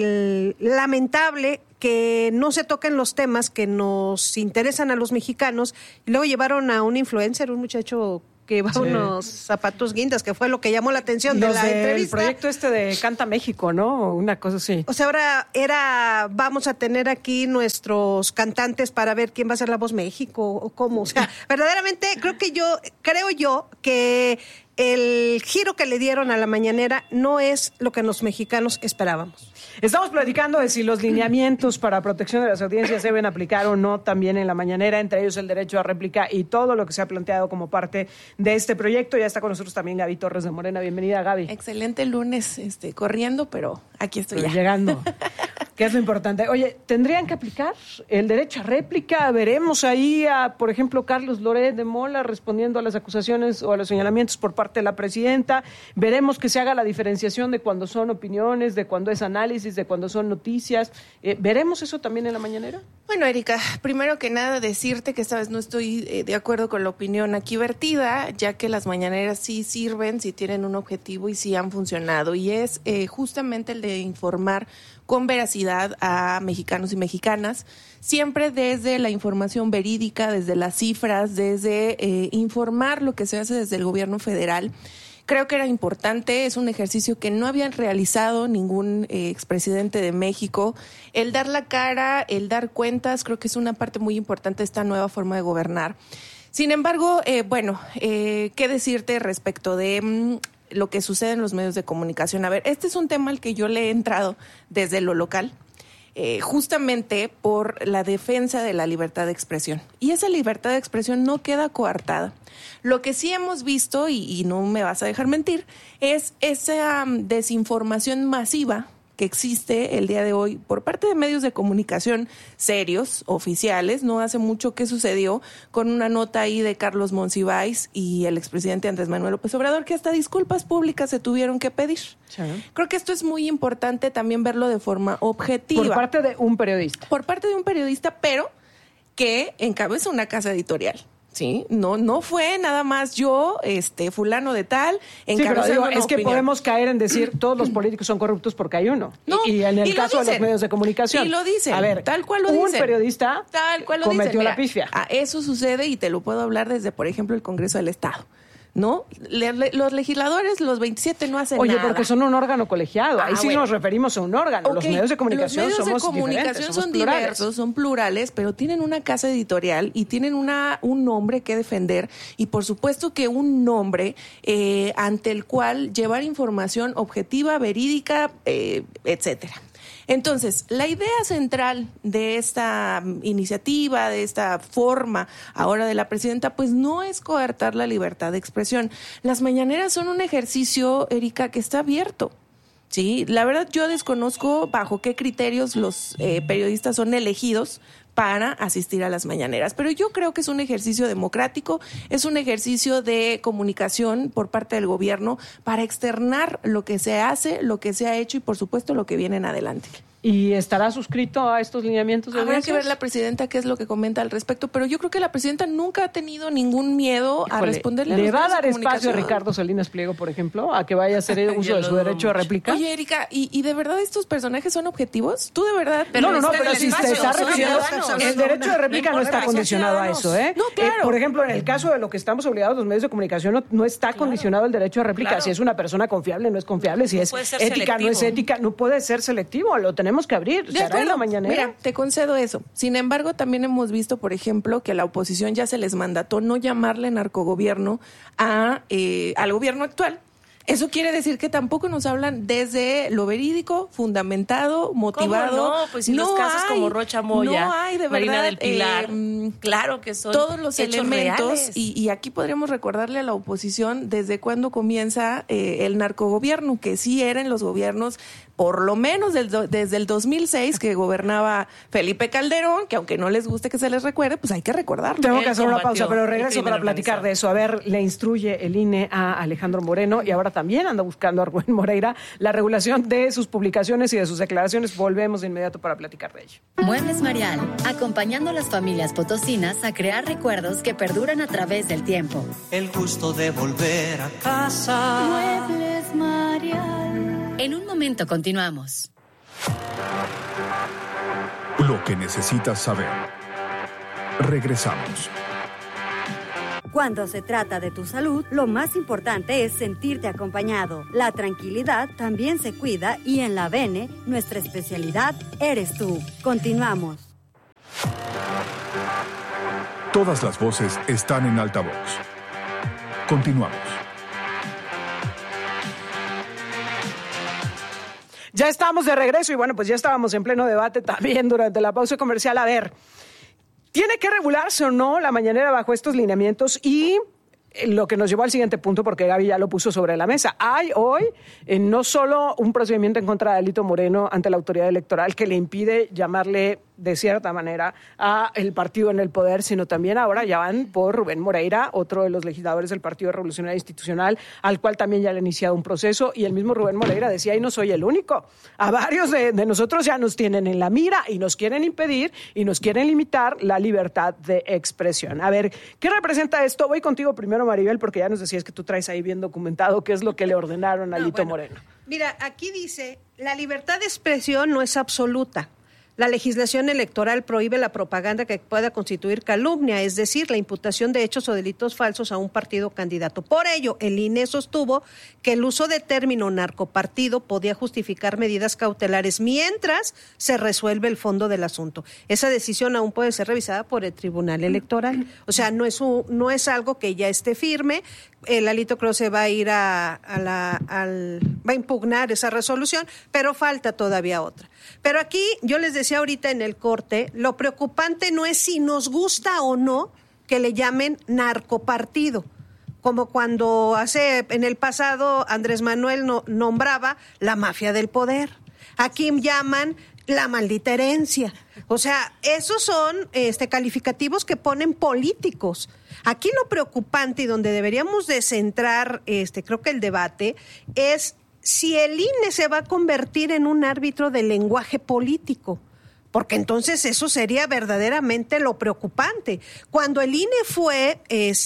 lamentable que no se toquen los temas que nos interesan a los mexicanos. Y luego llevaron a un influencer, un muchacho que llevaba unos zapatos guindas, que fue lo que llamó la atención de la entrevista. El proyecto de Canta México, ¿no? Una cosa así. O sea, ahora vamos a tener aquí nuestros cantantes para ver quién va a ser la voz México o cómo. O sea, verdaderamente creo yo que el giro que le dieron a la mañanera no es lo que los mexicanos esperábamos. Estamos platicando de si los lineamientos para protección de las audiencias se deben aplicar o no también en la mañanera, entre ellos el derecho a réplica y todo lo que se ha planteado como parte de este proyecto. Ya está con nosotros también Gaby Torres de Morena. Bienvenida, Gaby. Excelente lunes, corriendo, pero aquí estoy ya. Llegando. ¿Qué es lo importante? Oye, ¿tendrían que aplicar el derecho a réplica? Veremos ahí a, por ejemplo, Carlos Loret de Mola respondiendo a las acusaciones o a los señalamientos por parte de la presidenta. Veremos que se haga la diferenciación de cuando son opiniones, de cuando es análisis, de cuando son noticias. ¿Veremos eso también en la mañanera? Bueno, Erika, primero que nada decirte que esta vez no estoy de acuerdo con la opinión aquí vertida, ya que las mañaneras sí sirven, sí tienen un objetivo y sí han funcionado. Y es justamente el de informar con veracidad a mexicanos y mexicanas, siempre desde la información verídica, desde las cifras, desde informar lo que se hace desde el gobierno federal. Creo que era importante, es un ejercicio que no habían realizado ningún expresidente de México. El dar la cara, el dar cuentas, creo que es una parte muy importante de esta nueva forma de gobernar. Sin embargo, ¿qué decirte respecto de lo que sucede en los medios de comunicación? A ver, este es un tema al que yo le he entrado desde lo local, justamente por la defensa de la libertad de expresión. Y esa libertad de expresión no queda coartada. Lo que sí hemos visto, y no me vas a dejar mentir, es esa desinformación masiva que existe el día de hoy por parte de medios de comunicación serios, oficiales. No hace mucho que sucedió con una nota ahí de Carlos Monsiváis y el expresidente Andrés Manuel López Obrador, que hasta disculpas públicas se tuvieron que pedir. Sí. Creo que esto es muy importante también verlo de forma objetiva. Por parte de un periodista. Por parte de un periodista, pero que encabeza una casa editorial. Sí, no fue nada más yo, fulano de tal, encabezando una es que opinión. Podemos caer en decir todos los políticos son corruptos porque hay uno. No, y en el caso de los medios de comunicación. Y lo dicen. A ver, tal cual lo dicen. Un periodista tal cual lo cometió dicen. la pifia. Eso sucede y te lo puedo hablar desde, por ejemplo, el Congreso del Estado. ¿No? Los legisladores, los 27, no hacen nada. Oye, porque son un órgano colegiado. Ahí sí nos referimos a un órgano. Okay. Los medios de comunicación somos diferentes. Los medios de comunicación son diversos, son plurales, pero tienen una casa editorial y tienen un nombre que defender. Y por supuesto que un nombre ante el cual llevar información objetiva, verídica, etcétera. Entonces, la idea central de esta iniciativa, de esta forma ahora de la presidenta, pues no es coartar la libertad de expresión. Las mañaneras son un ejercicio, Erika, que está abierto. Sí, la verdad yo desconozco bajo qué criterios los periodistas son elegidos para asistir a las mañaneras, pero yo creo que es un ejercicio democrático, es un ejercicio de comunicación por parte del gobierno para externar lo que se hace, lo que se ha hecho y por supuesto lo que viene en adelante. ¿Y estará suscrito a estos lineamientos de Habrá que ver la presidenta qué es lo que comenta al respecto, pero yo creo que la presidenta nunca ha tenido ningún miedo a responderle a los ¿Le va a dar de espacio a Ricardo Salinas Pliego, por ejemplo, a que vaya a hacer uso de su derecho de réplica? Oye, Erika, ¿y de verdad estos personajes son objetivos? ¿Tú de verdad? Pero si te está refiriendo, el derecho de réplica no está condicionado a eso, ¿eh? No, claro. Por ejemplo, en el caso de lo que estamos obligados los medios de comunicación, no está condicionado el derecho de réplica. Claro. Si es una persona confiable, no es confiable. Si es ética, selectivo. No es ética. No puede ser selectivo. Lo tenemos que abrir. En la mañanera. Mira, te concedo eso. Sin embargo, también hemos visto, por ejemplo, que a la oposición ya se les mandató no llamarle narcogobierno al gobierno actual. Eso quiere decir que tampoco nos hablan desde lo verídico, fundamentado, motivado. ¿Cómo no? Pues si los casos como Rocha Moya, no hay, de Marina verdad, del Pilar, claro que son todos los elementos reales. y aquí podríamos recordarle a la oposición desde cuándo comienza el narcogobierno, que sí eran los gobiernos por lo menos desde el 2006 que gobernaba Felipe Calderón, que aunque no les guste que se les recuerde, pues hay que recordarlo. Tengo que hacer una pausa, pero regreso para platicar de eso. A ver, le instruye el INE a Alejandro Moreno y ahora también anda buscando a Rubén Moreira la regulación de sus publicaciones y de sus declaraciones. Volvemos de inmediato para platicar de ello. Muebles Marial, acompañando a las familias potosinas a crear recuerdos que perduran a través del tiempo. El gusto de volver a casa. Muebles Marial. En un momento continuamos. Lo que necesitas saber. Regresamos. Cuando se trata de tu salud, lo más importante es sentirte acompañado. La tranquilidad también se cuida y en la Bene, nuestra especialidad eres tú. Continuamos. Todas las voces están en altavoz. Continuamos. Ya estamos de regreso y bueno, pues ya estábamos en pleno debate también durante la pausa comercial. A ver, ¿tiene que regularse o no la mañanera bajo estos lineamientos? Y lo que nos llevó al siguiente punto, porque Gaby ya lo puso sobre la mesa. Hay hoy no solo un procedimiento en contra de Alito Moreno ante la autoridad electoral que le impide llamarle de cierta manera a el partido en el poder, sino también ahora ya van por Rubén Moreira, otro de los legisladores del Partido Revolucionario Institucional, al cual también ya le ha iniciado un proceso, y el mismo Rubén Moreira decía, y no soy el único, a varios de nosotros ya nos tienen en la mira y nos quieren impedir y nos quieren limitar la libertad de expresión. A ver, ¿qué representa esto? Voy contigo primero, Maribel, porque ya nos decías que tú traes ahí bien documentado qué es lo que le ordenaron a Alito Moreno. Mira, aquí dice, la libertad de expresión no es absoluta. La legislación electoral prohíbe la propaganda que pueda constituir calumnia, es decir, la imputación de hechos o delitos falsos a un partido candidato. Por ello, el INE sostuvo que el uso de término narcopartido podía justificar medidas cautelares mientras se resuelve el fondo del asunto. Esa decisión aún puede ser revisada por el Tribunal Electoral. O sea, no es algo que ya esté firme. El Alito creo se va a ir va a impugnar esa resolución, pero falta todavía otra. Pero aquí, yo les decía ahorita en el corte, lo preocupante no es si nos gusta o no que le llamen narcopartido, como cuando en el pasado Andrés Manuel nombraba la mafia del poder. Aquí llaman la maldita herencia. O sea, esos son calificativos que ponen políticos. Aquí lo preocupante y donde deberíamos de centrar, creo que el debate, es si el INE se va a convertir en un árbitro del lenguaje político, porque entonces eso sería verdaderamente lo preocupante. Cuando el INE fue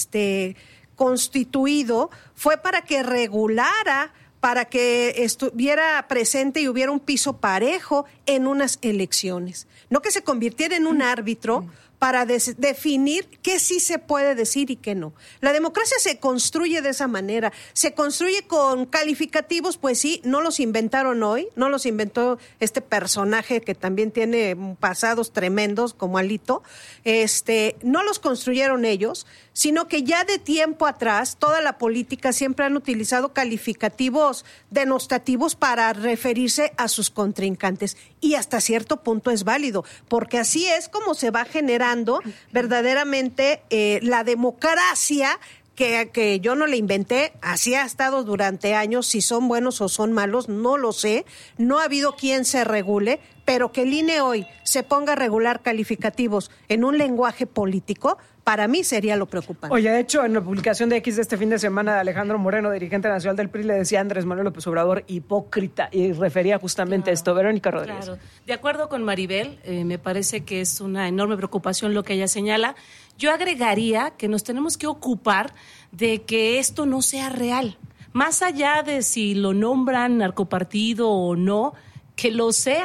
constituido, fue para que regulara, para que estuviera presente y hubiera un piso parejo en unas elecciones, no que se convirtiera en un árbitro para definir qué sí se puede decir y qué no. La democracia se construye de esa manera, se construye con calificativos, pues sí, no los inventaron hoy, no los inventó este personaje que también tiene pasados tremendos como Alito, no los construyeron ellos, sino que ya de tiempo atrás toda la política siempre han utilizado calificativos denostativos para referirse a sus contrincantes y hasta cierto punto es válido, porque así es como se va generando verdaderamente la democracia que yo no la inventé, así ha estado durante años, si son buenos o son malos, no lo sé, no ha habido quien se regule, pero que el INE hoy se ponga a regular calificativos en un lenguaje político, para mí sería lo preocupante. Oye, de hecho, en la publicación de X de este fin de semana de Alejandro Moreno, dirigente nacional del PRI, le decía a Andrés Manuel López Obrador hipócrita y refería justamente a esto. Verónica Rodríguez. Claro. De acuerdo con Maribel, me parece que es una enorme preocupación lo que ella señala. Yo agregaría que nos tenemos que ocupar de que esto no sea real. Más allá de si lo nombran narcopartido o no, que lo sea.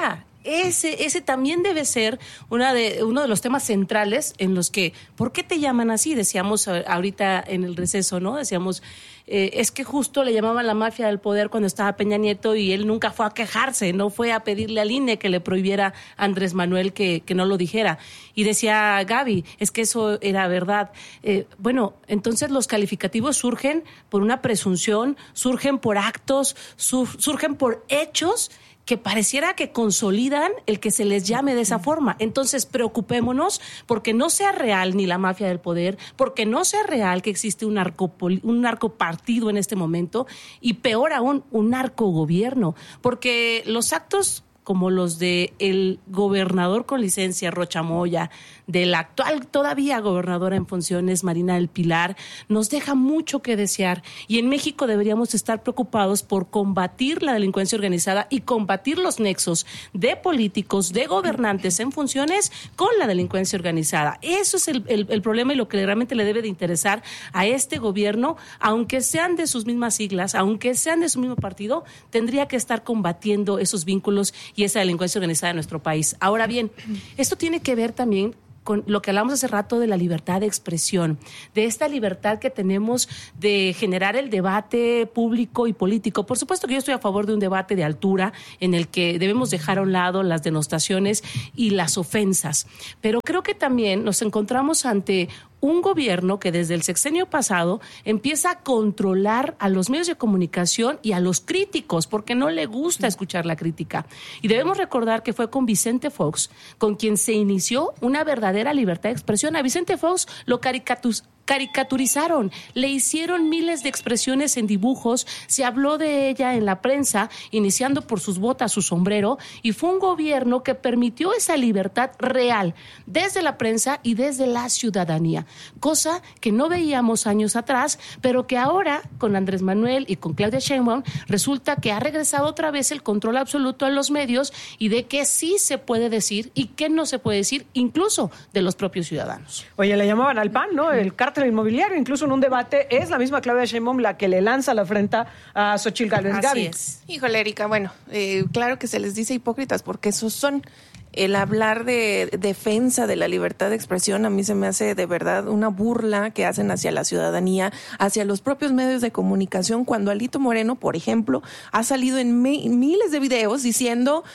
ese también debe ser uno de los temas centrales en los que, ¿por qué te llaman así? Decíamos ahorita en el receso, ¿no? Decíamos, es que justo le llamaban la mafia del poder cuando estaba Peña Nieto y él nunca fue a quejarse, no fue a pedirle al INE que le prohibiera a Andrés Manuel que no lo dijera. Y decía Gaby, es que eso era verdad. Bueno, entonces los calificativos surgen por una presunción, surgen por actos, surgen por hechos que pareciera que consolidan el que se les llame de esa forma. Entonces, preocupémonos porque no sea real ni la mafia del poder, porque no sea real que existe un narcopartido en este momento y peor aún, un narcogobierno, porque los actos como los de el gobernador con licencia, Rocha Moya, de la actual todavía gobernadora en funciones, Marina del Pilar, nos deja mucho que desear. Y en México deberíamos estar preocupados por combatir la delincuencia organizada y combatir los nexos de políticos, de gobernantes en funciones con la delincuencia organizada. Eso es el problema y lo que realmente le debe de interesar a este gobierno, aunque sean de sus mismas siglas, aunque sean de su mismo partido, tendría que estar combatiendo esos vínculos y esa delincuencia organizada en nuestro país. Ahora bien, esto tiene que ver también con lo que hablamos hace rato de la libertad de expresión, de esta libertad que tenemos de generar el debate público y político. Por supuesto que yo estoy a favor de un debate de altura en el que debemos dejar a un lado las denostaciones y las ofensas, pero creo que también nos encontramos ante un gobierno que desde el sexenio pasado empieza a controlar a los medios de comunicación y a los críticos, porque no le gusta escuchar la crítica. Y debemos recordar que fue con Vicente Fox con quien se inició una verdadera libertad de expresión. A Vicente Fox lo caricaturizaron, le hicieron miles de expresiones en dibujos, se habló de ella en la prensa, iniciando por sus botas, su sombrero, y fue un gobierno que permitió esa libertad real desde la prensa y desde la ciudadanía, cosa que no veíamos años atrás, pero que ahora con Andrés Manuel y con Claudia Sheinbaum resulta que ha regresado otra vez el control absoluto a los medios y de qué sí se puede decir y qué no se puede decir, incluso de los propios ciudadanos. Oye, le llamaban al PAN, ¿no? El cártel inmobiliario, incluso en un debate, es la misma Claudia Sheinbaum la que le lanza la afrenta a Xochitl Gálvez. Así es. Híjole, Erika, bueno, claro que se les dice hipócritas porque esos son. El hablar de defensa de la libertad de expresión a mí se me hace de verdad una burla que hacen hacia la ciudadanía, hacia los propios medios de comunicación, cuando Alito Moreno, por ejemplo, ha salido en miles de videos diciendo,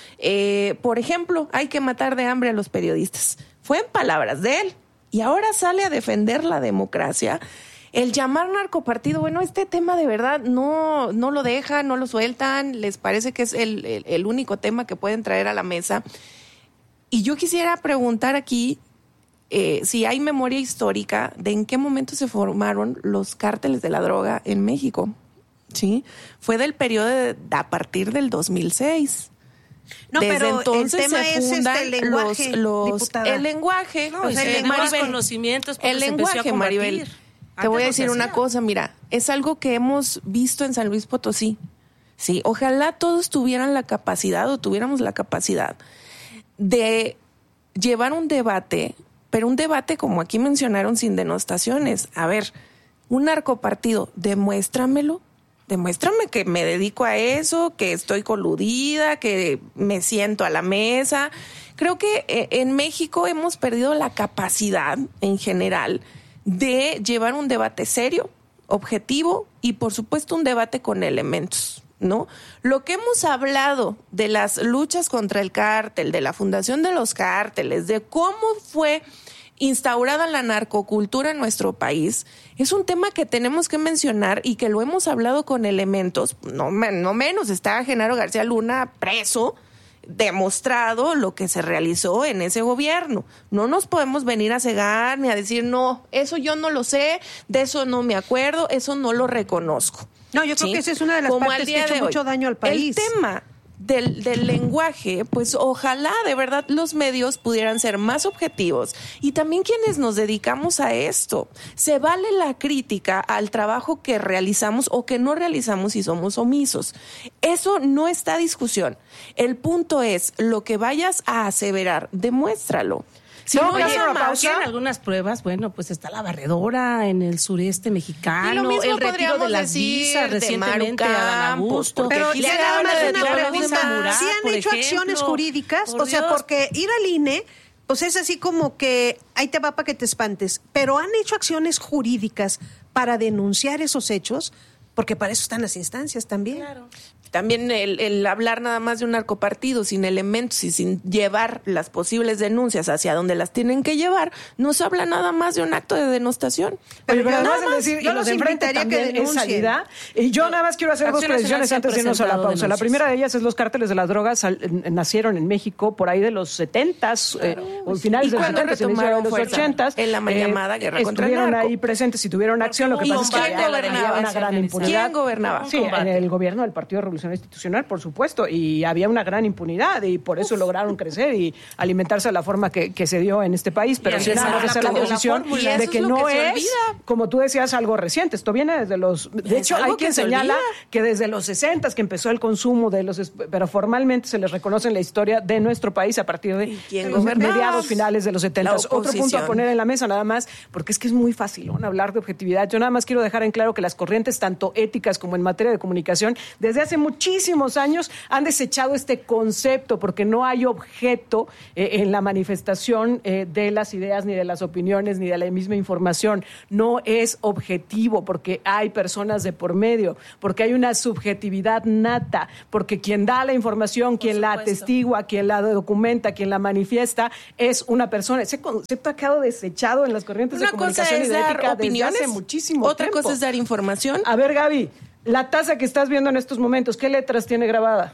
por ejemplo, hay que matar de hambre a los periodistas. Fue en palabras de él. Y ahora sale a defender la democracia. El llamar narcopartido, bueno, este tema de verdad no lo dejan, no lo sueltan, les parece que es el único tema que pueden traer a la mesa. Y yo quisiera preguntar aquí si hay memoria histórica de en qué momento se formaron los cárteles de la droga en México. ¿Sí? Fue del periodo a partir del 2006. No, desde pero entonces el tema se es fundan el lenguaje, diputada. el lenguaje, no, más conocimientos, el lenguaje, Maribel. Te voy a decir una cosa, mira, es algo que hemos visto en San Luis Potosí. Sí, ojalá todos tuvieran la capacidad o tuviéramos la capacidad de llevar un debate, pero un debate como aquí mencionaron sin denostaciones. A ver, un narcopartido, demuéstramelo. Demuéstrame que me dedico a eso, que estoy coludida, que me siento a la mesa. Creo que en México hemos perdido la capacidad en general de llevar un debate serio, objetivo y por supuesto un debate con elementos, ¿no? Lo que hemos hablado de las luchas contra el cártel, de la fundación de los cárteles, de cómo fue instaurada la narcocultura en nuestro país, es un tema que tenemos que mencionar y que lo hemos hablado con elementos, no menos está Genaro García Luna preso, demostrado lo que se realizó en ese gobierno. No nos podemos venir a cegar ni a decir, no, eso yo no lo sé, de eso no me acuerdo, eso no lo reconozco. No, yo creo que esa es una de las partes que ha hecho mucho daño al país. El tema del lenguaje, pues ojalá de verdad los medios pudieran ser más objetivos y también quienes nos dedicamos a esto. Se vale la crítica al trabajo que realizamos o que no realizamos si somos omisos. Eso no está a discusión. El punto es, lo que vayas a aseverar, demuéstralo. Si no hacen algunas pruebas, bueno, pues está la barredora en el sureste mexicano, y lo mismo el retiro de las visas recientemente a Dan Augusto. Pero aquí ya se nada habla más de una todos los pregunta. Zamorá, ¿Sí han por hecho acciones ejemplo? jurídicas? Por O sea, Dios. porque ir al INE, pues es así como que ahí te va para que te espantes. Pero han hecho acciones jurídicas para denunciar esos hechos, porque para eso están las instancias también. Claro. También el hablar nada más de un narcopartido sin elementos y sin llevar las posibles denuncias hacia donde las tienen que llevar, nos habla nada más de un acto de denostación. Pero además el decir, y los de enfrente también es salida. Y yo nada más quiero hacer dos precisiones antes de irnos a la pausa. La primera de ellas es los cárteles de las drogas nacieron en México por ahí de los 70s, o finales de los 70s, iniciaron de los 80s. En la mal llamada guerra contra el narco. Estuvieron ahí presentes y tuvieron acción. Lo que pasa es que había una gran impunidad. ¿Quién gobernaba? Sí, en el gobierno del Partido Revolucionario Institucional, por supuesto, y había una gran impunidad y por eso lograron crecer y alimentarse de la forma que se dio en este país, pero sí nada más hacer la posición de que no es, como tú decías, algo reciente. Esto viene desde los... De hecho, hay quien señala que desde los 60s que empezó el consumo de los... Pero formalmente se les reconoce en la historia de nuestro país a partir de mediados, finales de los 70s. Otro punto a poner en la mesa nada más, porque es que es muy fácil hablar de objetividad. Yo nada más quiero dejar en claro que las corrientes, tanto éticas como en materia de comunicación, desde hace muchísimos años han desechado este concepto porque no hay objeto en la manifestación de las ideas, ni de las opiniones, ni de la misma información. No es objetivo porque hay personas de por medio, porque hay una subjetividad nata, porque quien da la información, quien la atestigua, quien la documenta, quien la manifiesta, es una persona. Ese concepto ha quedado desechado en las corrientes de comunicación y de ética desde hace muchísimo tiempo. Otra cosa es dar información. A ver, Gaby, la taza que estás viendo en estos momentos, ¿qué letras tiene grabada?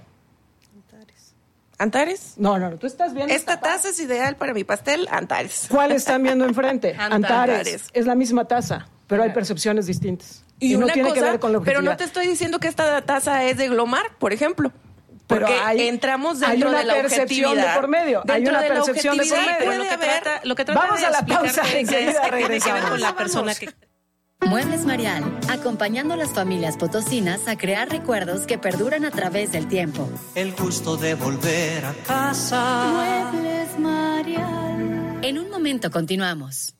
¿Antares? No, tú estás viendo... Esta taza es ideal para mi pastel, Antares. ¿Cuál están viendo enfrente? Antares. Es la misma taza, pero hay percepciones distintas. Y no una tiene cosa, que ver con la objetividad. pero no te estoy diciendo que esta taza es de Glomar, por ejemplo. Porque entramos dentro de la percepción de por medio. Hay una percepción de por medio. Lo que trata Vamos de a la pausa, enseguida tiene que ver con la persona que... Muebles Marial, acompañando a las familias potosinas a crear recuerdos que perduran a través del tiempo. El gusto de volver a casa. Muebles Marial. En un momento continuamos.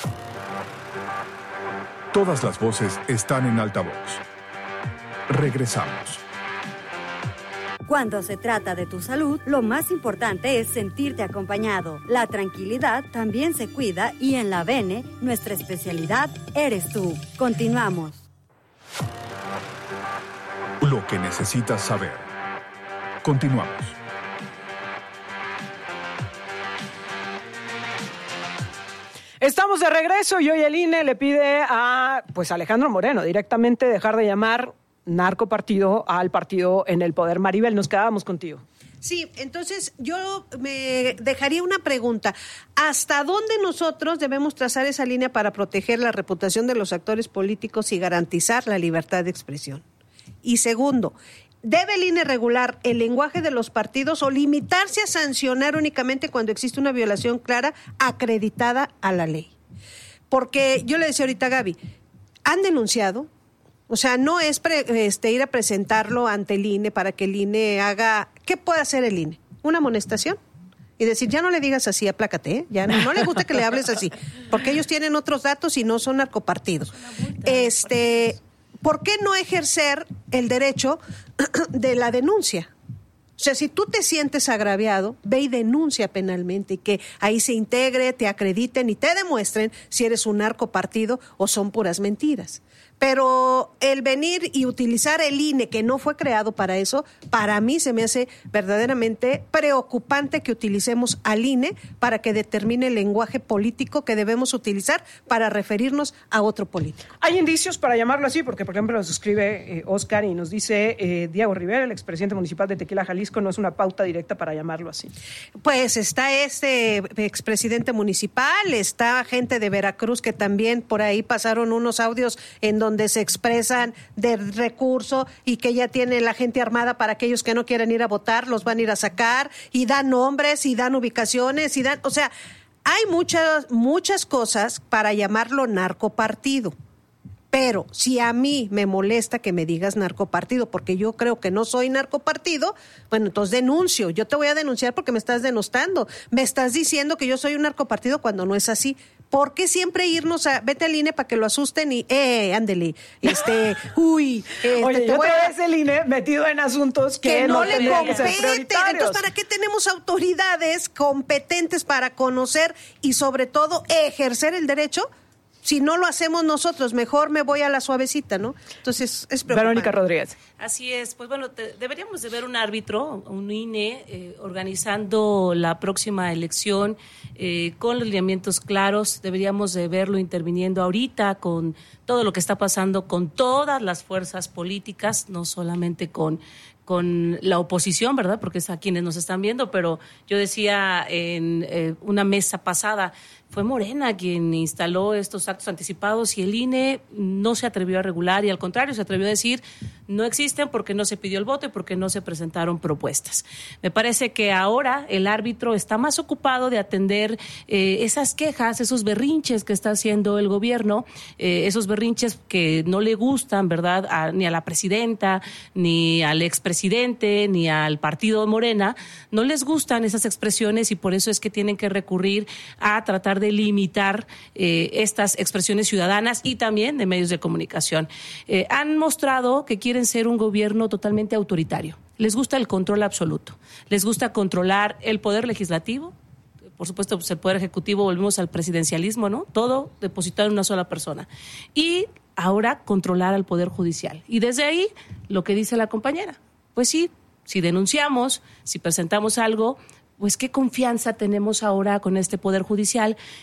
Todas las voces están en altavoz. Regresamos. Cuando se trata de tu salud, lo más importante es sentirte acompañado. La tranquilidad también se cuida y en la Bene, nuestra especialidad eres tú. Continuamos. Lo que necesitas saber. Continuamos. Estamos de regreso y hoy el INE le pide a Alejandro Moreno directamente dejar de llamar narcopartido al partido en el poder. Maribel, nos quedábamos contigo. Sí, entonces yo me dejaría una pregunta. ¿Hasta dónde nosotros debemos trazar esa línea para proteger la reputación de los actores políticos y garantizar la libertad de expresión? Y segundo, ¿debe el INE regular el lenguaje de los partidos o limitarse a sancionar únicamente cuando existe una violación clara acreditada a la ley? Porque yo le decía ahorita a Gaby, han denunciado. O sea, no es ir a presentarlo ante el INE para que el INE haga... ¿Qué puede hacer el INE? ¿Una amonestación? Y decir, ya no le digas así, aplácate, ¿eh? Ya no le gusta que le hables así, porque ellos tienen otros datos y no son narcopartidos. ¿Por qué no ejercer el derecho de la denuncia? O sea, si tú te sientes agraviado, ve y denuncia penalmente y que ahí se integre, te acrediten y te demuestren si eres un narcopartido o son puras mentiras. Pero el venir y utilizar el INE, que no fue creado para eso, para mí se me hace verdaderamente preocupante que utilicemos al INE para que determine el lenguaje político que debemos utilizar para referirnos a otro político. Hay indicios para llamarlo así, porque por ejemplo nos escribe Oscar y nos dice Diego Rivera, el expresidente municipal de Tequila, Jalisco, no es una pauta directa para llamarlo así. Pues está este expresidente municipal, está gente de Veracruz que también por ahí pasaron unos audios en donde se expresan del recurso y que ya tiene la gente armada para aquellos que no quieren ir a votar, los van a ir a sacar y dan nombres y dan ubicaciones y dan, o sea, hay muchas cosas para llamarlo narcopartido. Pero si a mí me molesta que me digas narcopartido, porque yo creo que no soy narcopartido, bueno, entonces denuncio. Yo te voy a denunciar porque me estás denostando. Me estás diciendo que yo soy un narcopartido cuando no es así. ¿Por qué siempre irnos a vete al INE para que lo asusten y ándele? Oye, yo vez el INE metido en asuntos que no le competen. Entonces, ¿para qué tenemos autoridades competentes para conocer y sobre todo ejercer el derecho? Si no lo hacemos nosotros, mejor me voy a la suavecita, ¿no? Entonces, es preocupante. Verónica Rodríguez. Así es. Pues bueno, deberíamos de ver un árbitro, un INE, organizando la próxima elección con los lineamientos claros. Deberíamos de verlo interviniendo ahorita con todo lo que está pasando con todas las fuerzas políticas, no solamente con la oposición, ¿verdad? Porque es a quienes nos están viendo, pero yo decía en una mesa pasada, fue Morena quien instaló estos actos anticipados y el INE no se atrevió a regular y al contrario se atrevió a decir no existen porque no se pidió el voto y porque no se presentaron propuestas. Me parece que ahora el árbitro está más ocupado de atender esas quejas, esos berrinches que está haciendo el gobierno, esos berrinches que no le gustan, ¿verdad? Ni a la presidenta, ni al expresidente, ni al partido Morena, no les gustan esas expresiones y por eso es que tienen que recurrir a tratar de limitar estas expresiones ciudadanas y también de medios de comunicación. Han mostrado que quieren ser un gobierno totalmente autoritario. Les gusta el control absoluto. Les gusta controlar el poder legislativo. Por supuesto, pues el poder ejecutivo, volvemos al presidencialismo, ¿no? Todo depositado en una sola persona. Y ahora controlar al poder judicial. Y desde ahí, lo que dice la compañera. Pues sí, si denunciamos, si presentamos algo, pues qué confianza tenemos ahora con este Poder Judicial